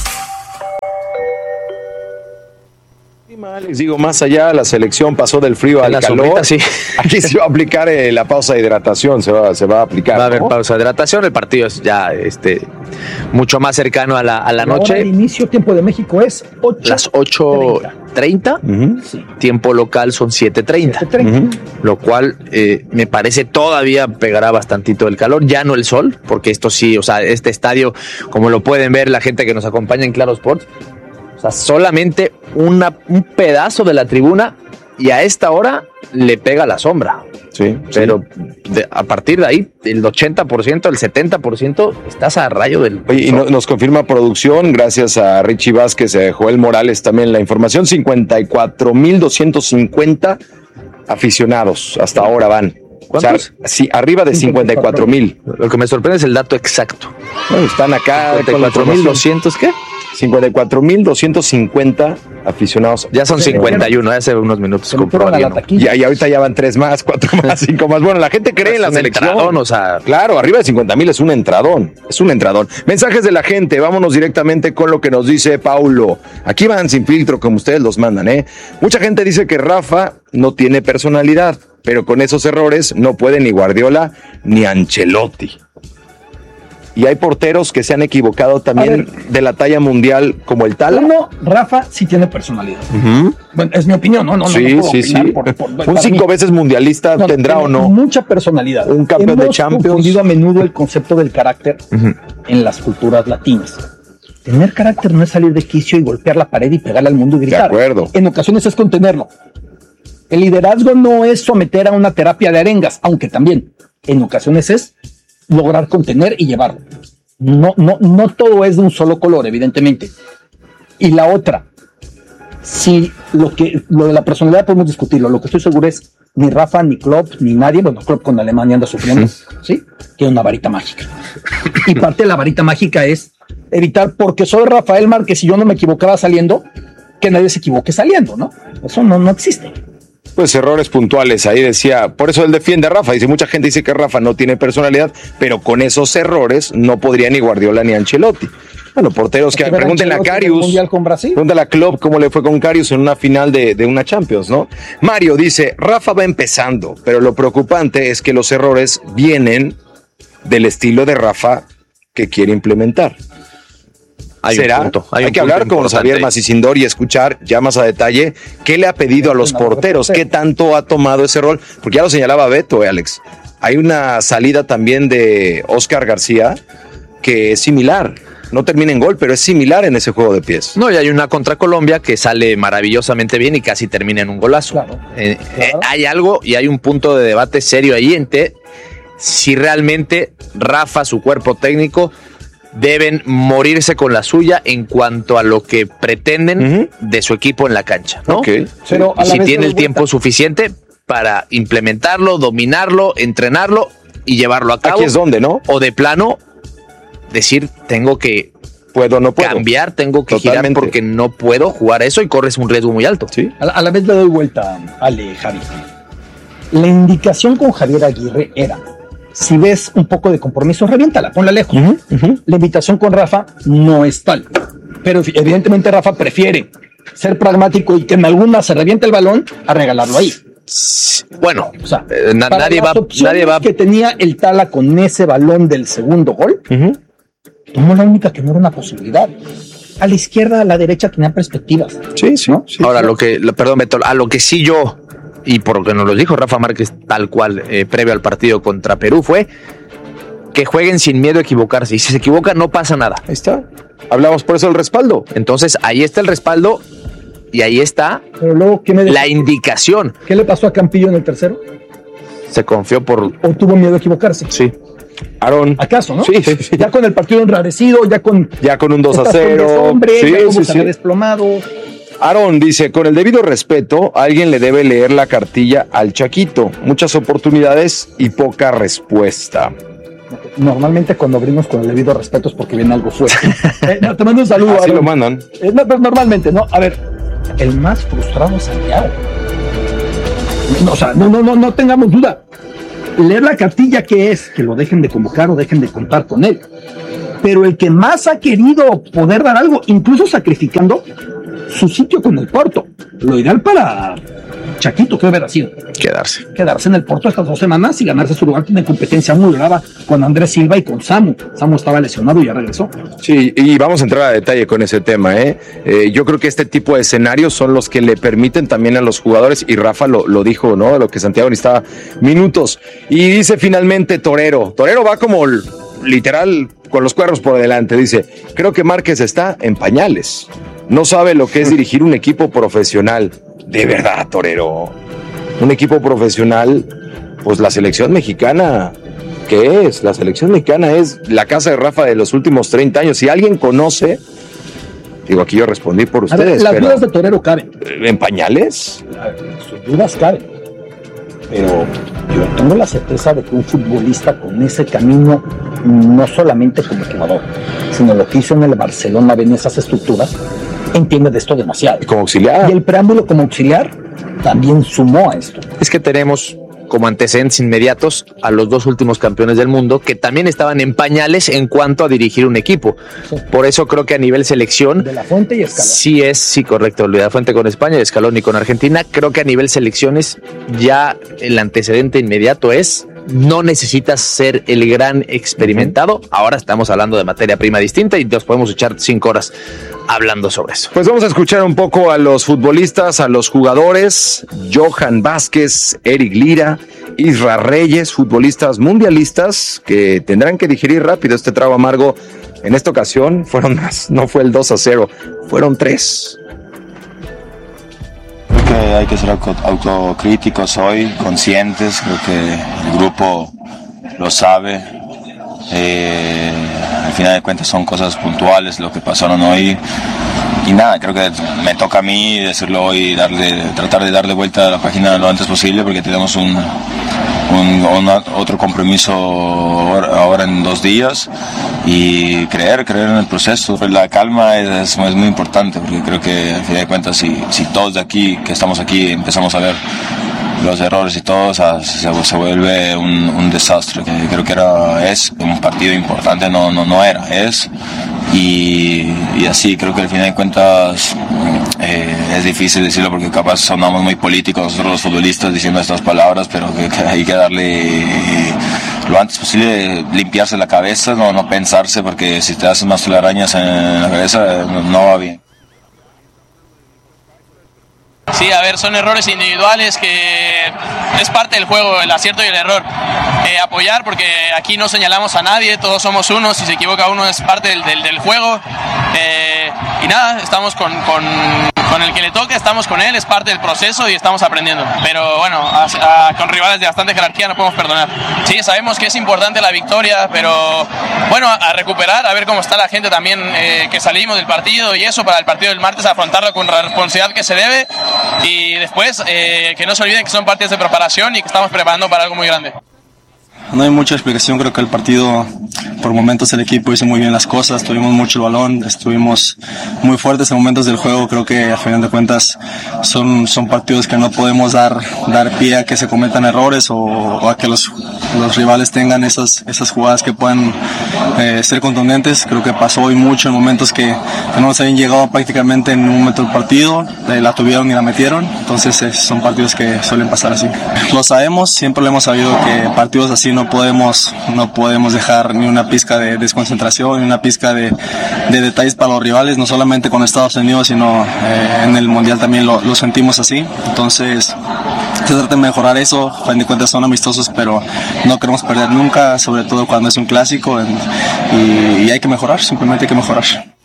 Les digo, más allá, la selección pasó del frío al la calor. Sombrita, sí. Aquí se va a aplicar eh, la pausa de hidratación, se va, se va a aplicar. Va a haber ¿no? pausa de hidratación, el partido es ya este, mucho más cercano a la, a la, la noche. Hora de inicio, tiempo de México es ocho. Las ocho treinta, uh-huh. Sí. Tiempo local son siete treinta, uh-huh. Lo cual eh, me parece todavía pegará bastantito el calor, ya no el sol, porque esto sí, o sea, este estadio, como lo pueden ver la gente que nos acompaña en Claro Sports, o sea, solamente una, un pedazo de la tribuna y a esta hora le pega la sombra. Sí, pero sí. De, a partir de ahí, el ochenta por ciento, el setenta por ciento, estás a rayo del... Oye, y no, nos confirma producción, gracias a Richie Vázquez, a Joel Morales también la información, cincuenta y cuatro mil doscientos cincuenta aficionados hasta ahora van. ¿Cuántos? O sea, sí, arriba de cincuenta y cuatro mil. Lo que me sorprende es el dato exacto. Bueno, están acá. cincuenta y cuatro mil doscientos, ¿qué? cincuenta y cuatro mil doscientos cincuenta aficionados. Ya son cincuenta y uno, hace unos minutos. Y, y ahorita ya van tres más, cuatro más, cinco más. Bueno, la gente cree en la selección. Entradón, o sea, claro, arriba de cincuenta mil es un entradón. Es un entradón. Mensajes de la gente. Vámonos directamente con lo que nos dice Paulo. Aquí van sin filtro, como ustedes los mandan, ¿eh? Mucha gente dice que Rafa no tiene personalidad, pero con esos errores no puede ni Guardiola ni Ancelotti. Y hay porteros que se han equivocado también de la talla mundial, como el Tala. Uno, Rafa sí tiene personalidad. Uh-huh. Bueno, es mi opinión, ¿no? no, no sí, no puedo sí, sí. Por, por, por, Un cinco mí. veces mundialista no, tendrá o no. Mucha personalidad. Un campeón Hemos de Champions. Hemos confundido a menudo el concepto del carácter uh-huh. en las culturas latinas. Tener carácter no es salir de quicio y golpear la pared y pegarle al mundo y gritar. De acuerdo. En ocasiones es contenerlo. El liderazgo no es someter a una terapia de arengas, aunque también en ocasiones es lograr contener y llevarlo. No, no, no todo es de un solo color, evidentemente. Y la otra, si lo que lo de la personalidad podemos discutirlo, lo que estoy seguro es ni Rafa, ni Klopp, ni nadie, bueno, Klopp con Alemania anda sufriendo, ¿sí? Tiene una varita mágica. Y parte de la varita mágica es evitar, porque soy Rafael Márquez y yo no me equivocaba saliendo, que nadie se equivoque saliendo, ¿no? Eso no, no existe. Pues errores puntuales, ahí decía, por eso él defiende a Rafa, dice, mucha gente dice que Rafa no tiene personalidad, pero con esos errores no podría ni Guardiola ni Ancelotti. Bueno, porteros que pregúntenle a Karius, pregúntale a Klopp cómo le fue con Karius en una final de, de una Champions, ¿no? Mario dice, Rafa va empezando, pero lo preocupante es que los errores vienen del estilo de Rafa que quiere implementar. Hay ¿Será? Un punto, hay hay un que punto hablar con Javier Macisindor y escuchar ya más a detalle qué le ha pedido a los porteros, qué tanto ha tomado ese rol, porque ya lo señalaba Beto, eh, Alex. Hay una salida también de Oscar García que es similar. No termina en gol, pero es similar en ese juego de pies. No, y hay una contra Colombia que sale maravillosamente bien y casi termina en un golazo. Claro, eh, claro. Eh, hay algo y hay un punto de debate serio ahí entre si realmente Rafa, su cuerpo técnico, deben morirse con la suya en cuanto a lo que pretenden uh-huh. de su equipo en la cancha, ¿no? Okay. Pero y si tiene el tiempo suficiente para implementarlo, dominarlo, entrenarlo y llevarlo a cabo. Aquí es donde, ¿no? O de plano decir, tengo que puedo, no puedo. cambiar, tengo que Totalmente. girar porque no puedo jugar eso y corres un riesgo muy alto. Sí. A la, a la vez le doy vuelta, Ale, Javi. La indicación con Javier Aguirre era, si ves un poco de compromiso, reviéntala, ponla lejos. Uh-huh, uh-huh. La invitación con Rafa no es tal. Pero evidentemente Rafa prefiere ser pragmático y que en alguna se reviente el balón a regalarlo ahí. Bueno, o sea, eh, na- nadie, va, nadie va. que tenía el Tala con ese balón del segundo gol, uh-huh. tomó la única que no era una posibilidad. A la izquierda, a la derecha tenía perspectivas. Sí, sí. ¿no? sí Ahora, sí. lo que, perdón, Beto, a lo que sí yo. Y por lo que nos lo dijo Rafa Márquez tal cual eh, previo al partido contra Perú fue que jueguen sin miedo a equivocarse. Y si se equivocan no pasa nada. Ahí está. Hablamos por eso del respaldo. Entonces ahí está el respaldo y ahí está Pero luego, ¿qué me la indicación. ¿Qué le pasó a Campillo en el tercero? Se confió por... ¿O tuvo miedo a equivocarse? Sí. Aaron. ¿Acaso, no? Sí, sí, sí. Ya con el partido enrarecido, ya con... Ya con un dos a cero. Hombre, sí, ya como sí, se sí. había desplomado. Aaron dice, con el debido respeto, alguien le debe leer la cartilla al Chaquito. Muchas oportunidades y poca respuesta. Normalmente cuando abrimos con el debido respeto es porque viene algo fuerte. eh, no, te mando un saludo. Así Aaron. lo mandan. Eh, no, pero normalmente, ¿no? A ver, el más frustrado es Santiago. No, o sea, no, no, no, no tengamos duda. Leer la cartilla, ¿qué es? Que lo dejen de convocar o dejen de contar con él. Pero el que más ha querido poder dar algo, incluso sacrificando su sitio con el Porto. Lo ideal para Chaquito, ¿qué hubiera sido? Quedarse. Quedarse en el Porto estas dos semanas y ganarse su lugar en competencia muy brava con Andrés Silva y con Samu. Samu estaba lesionado y ya regresó. Sí, y vamos a entrar a detalle con ese tema, ¿eh? Eh, yo creo que este tipo de escenarios son los que le permiten también a los jugadores, y Rafa lo, lo dijo, ¿no? Lo que Santiago necesitaba minutos. Y dice finalmente Torero. Torero va como literal con los cuernos por delante. Dice, creo que Márquez está en pañales. No sabe lo que es dirigir un equipo profesional. De verdad, Torero. Un equipo profesional, pues la selección mexicana, ¿qué es? La selección mexicana es la casa de Rafa de los últimos treinta años. Si alguien conoce, digo, aquí yo respondí por ustedes. A ver, las pero, dudas de Torero caben. ¿en pañales? Sus dudas caben. Pero Yo tengo la certeza de que un futbolista con ese camino, no solamente como jugador, sino lo que hizo en el Barcelona, ven esas estructuras, entiende de esto demasiado. Como auxiliar. Y el preámbulo como auxiliar también sumó a esto. Es que tenemos como antecedentes inmediatos a los dos últimos campeones del mundo que también estaban en pañales en cuanto a dirigir un equipo. Sí. Por eso creo que a nivel selección de la Fuente y Escalón. Sí es, sí, correcto, de la Fuente con España, y Escalón y con Argentina. Creo que a nivel selecciones ya el antecedente inmediato es: no necesitas ser el gran experimentado. Uh-huh. Ahora estamos hablando de materia prima distinta y nos podemos echar cinco horas hablando sobre eso. Pues vamos a escuchar un poco a los futbolistas, a los jugadores. Johan Vázquez, Eric Lira, Isra Reyes, futbolistas mundialistas que tendrán que digerir rápido este trago amargo. En esta ocasión fueron más, no fue el dos a cero, fueron tres. Creo que hay que ser autocríticos hoy, conscientes. Creo que el grupo lo sabe. Eh, al final de cuentas son cosas puntuales lo que pasaron hoy. Y nada, creo que me toca a mí decirlo hoy, darle, tratar de darle vuelta a la página lo antes posible, porque tenemos un, un, un otro compromiso ahora en dos días, y creer, creer en el proceso. La calma es, es muy importante, porque creo que al final de cuentas si, si todos de aquí, que estamos aquí, empezamos a ver los errores y todo, o sea, se, se vuelve un, un desastre. Que creo que era, es un partido importante, no, no, no era, es. Y, y así, creo que al final de cuentas eh, es difícil decirlo porque capaz sonamos muy políticos nosotros los futbolistas diciendo estas palabras, pero que, que hay que darle eh, lo antes posible, limpiarse la cabeza, no, no pensarse, porque si te haces más telarañas en la cabeza no, no va bien. Sí, a ver, son errores individuales que es parte del juego, el acierto y el error. Eh, apoyar, porque aquí no señalamos a nadie, todos somos uno, si se equivoca uno es parte del, del, del juego. Eh, y nada, estamos con, con, con el que le toca, estamos con él, es parte del proceso y estamos aprendiendo. Pero bueno, a, a, con rivales de bastante jerarquía no podemos perdonar. Sí, sabemos que es importante la victoria, pero bueno, a, a recuperar, a ver cómo está la gente también, eh, que salimos del partido y eso, para el partido del martes afrontarlo con la responsabilidad que se debe. Y después, eh, que no se olviden que son partidos de preparación y que estamos preparando para algo muy grande. No hay mucha explicación, creo que el partido, por momentos el equipo hizo muy bien las cosas, tuvimos mucho el balón, estuvimos muy fuertes en momentos del juego. Creo que a final de cuentas son, son partidos que no podemos dar, dar pie a que se cometan errores o, o a que los, los rivales tengan esas, esas jugadas que puedan eh, ser contundentes. Creo que pasó hoy mucho en momentos que, que no nos habían llegado prácticamente en un momento del partido, eh, la tuvieron y la metieron, entonces eh, son partidos que suelen pasar así. Lo sabemos, siempre lo hemos sabido que partidos así no podemos, no podemos dejar ni una pizca de desconcentración, ni una pizca de, de detalles para los rivales, no solamente con Estados Unidos, sino eh, en el Mundial también lo, lo sentimos así. Entonces, se trata de mejorar eso. A fin de cuentas son amistosos, pero no queremos perder nunca, sobre todo cuando es un clásico, y, y hay que mejorar, simplemente hay que mejorar.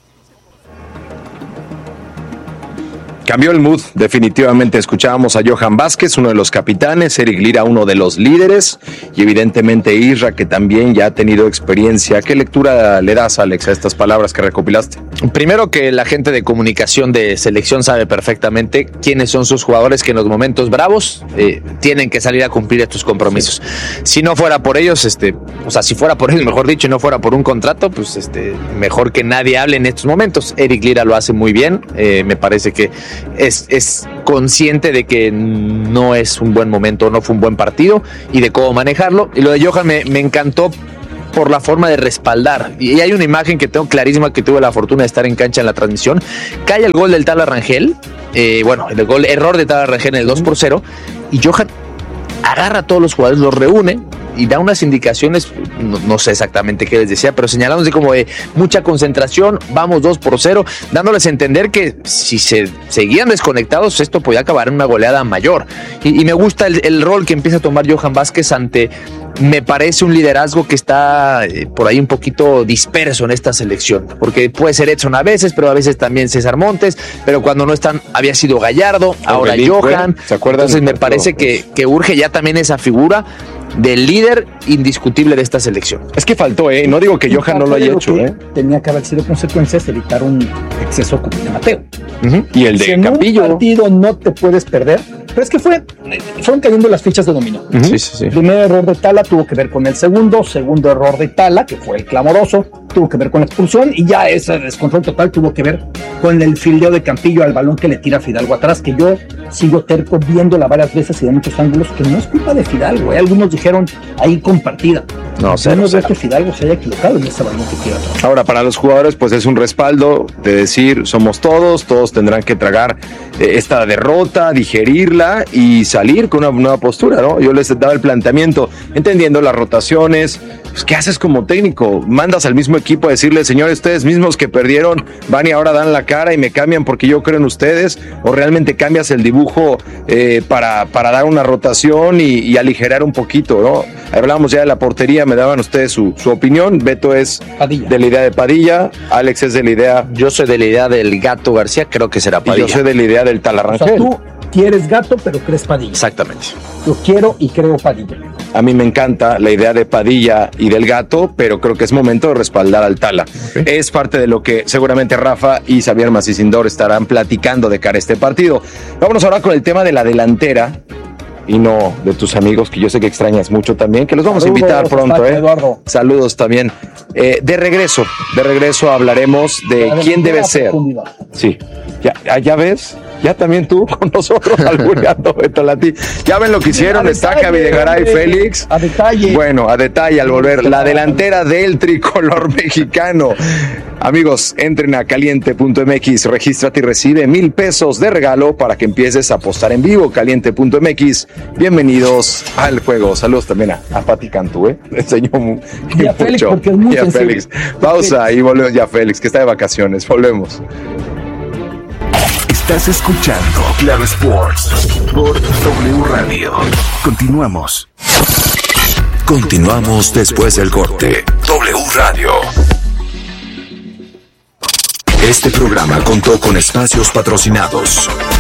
Cambió el mood, definitivamente. Escuchábamos a Johan Vázquez, uno de los capitanes, Eric Lira, uno de los líderes, y evidentemente Isra, que también ya ha tenido experiencia. ¿Qué lectura le das, Alex, a estas palabras que recopilaste? Primero, que la gente de comunicación de selección sabe perfectamente quiénes son sus jugadores que en los momentos bravos eh, tienen que salir a cumplir estos compromisos. Si no fuera por ellos, este, o sea, si fuera por ellos, mejor dicho, y no fuera por un contrato, pues este, mejor que nadie hable en estos momentos. Eric Lira lo hace muy bien, eh, me parece que Es, es consciente de que no es un buen momento, no fue un buen partido y de cómo manejarlo. Y lo de Johan me, me encantó por la forma de respaldar. Y hay una imagen que tengo clarísima, que tuve la fortuna de estar en cancha en la transmisión. Cae el gol del Tala Rangel, eh, bueno, el gol, error de Tala Rangel en el dos por cero, y Johan agarra a todos los jugadores, los reúne y da unas indicaciones, no, no sé exactamente qué les decía, pero señalamos de como de mucha concentración, vamos dos por cero, dándoles a entender que si se seguían desconectados, esto podía acabar en una goleada mayor. Y, y me gusta el, el rol que empieza a tomar Johan Vázquez ante, me parece un liderazgo que está eh, por ahí un poquito disperso en esta selección, porque puede ser Edson a veces, pero a veces también César Montes, pero cuando no están, había sido Gallardo, ahora Johan. ¿Se acuerdan? Entonces me parece que, que urge ya también esa figura. del líder indiscutible de esta selección. Es que faltó, ¿eh? No digo que Johan no lo haya hecho, ¿eh? Tenía que haber sido consecuencias evitar un exceso como el de Mateo. Uh-huh. Y el de si en Campillo. un partido no te puedes perder, pero es que fue, fueron cayendo las fichas de dominó. Uh-huh. Sí, sí, sí. Primer error de Tala tuvo que ver con el segundo, segundo error de Tala, que fue el clamoroso, tuvo que ver con la expulsión, y ya ese descontrol total tuvo que ver con el fildeo de Campillo al balón que le tira Fidalgo atrás, que yo sigo terco viéndola varias veces y de muchos ángulos, que no es culpa de Fidalgo, ¿eh? Algunos dijeron ahí compartida. No, cero, no cero. que Fidalgo se haya equivocado en ese balón que tira atrás. Ahora, para los jugadores, pues es un respaldo de decir, somos todos, todos tendrán que tragar eh, esta derrota, digerirla y salir con una nueva postura, ¿no? Yo les daba el planteamiento, entendiendo las rotaciones. Pues, ¿qué haces como técnico? Mandas al mismo equipo a decirle, señores, ustedes mismos que perdieron van y ahora dan la cara y me cambian porque yo creo en ustedes, o realmente cambias el dibujo eh, para, para dar una rotación y, y aligerar un poquito, ¿no? Hablábamos ya de la portería, me daban ustedes su, su opinión. Beto es Padilla. de la idea de Padilla, Alex es de la idea... Yo soy de la idea del Gato García, creo que será Padilla. Y yo soy de la idea del Talarrangel. O sea, tú quieres Gato, pero crees Padilla. Exactamente. Yo quiero y creo Padilla. A mí me encanta la idea de Padilla y del Gato, pero creo que es momento de respaldar al Tala. Okay. Es parte de lo que seguramente Rafa y Xavier Macicindor estarán platicando de cara a este partido. Vámonos ahora con el tema de la delantera y no de tus amigos, que yo sé que extrañas mucho también, que los vamos Saludos, a invitar pronto. ¿eh? Eduardo. Saludos también. Eh, de regreso, de regreso hablaremos de quién debe ser. Sí, ya, ya ves. Ya también tú con nosotros albureando, Beto Lati. Ya ven lo que hicieron, está Javi de Garay, Félix. A detalle. Bueno, a detalle al volver. La delantera del tricolor mexicano. Amigos, entren a caliente punto m x, regístrate y recibe mil pesos de regalo para que empieces a apostar en vivo. caliente punto m x. Bienvenidos al juego. Saludos también a, a Pati Cantú, ¿eh? Le enseñó muy, y a mucho. Félix, porque es muy y a Félix. Pausa y volvemos ya, Félix, que está de vacaciones. Volvemos. Estás escuchando Claro Sports por W Radio. Continuamos. Continuamos después del corte. W Radio. Este programa contó con espacios patrocinados.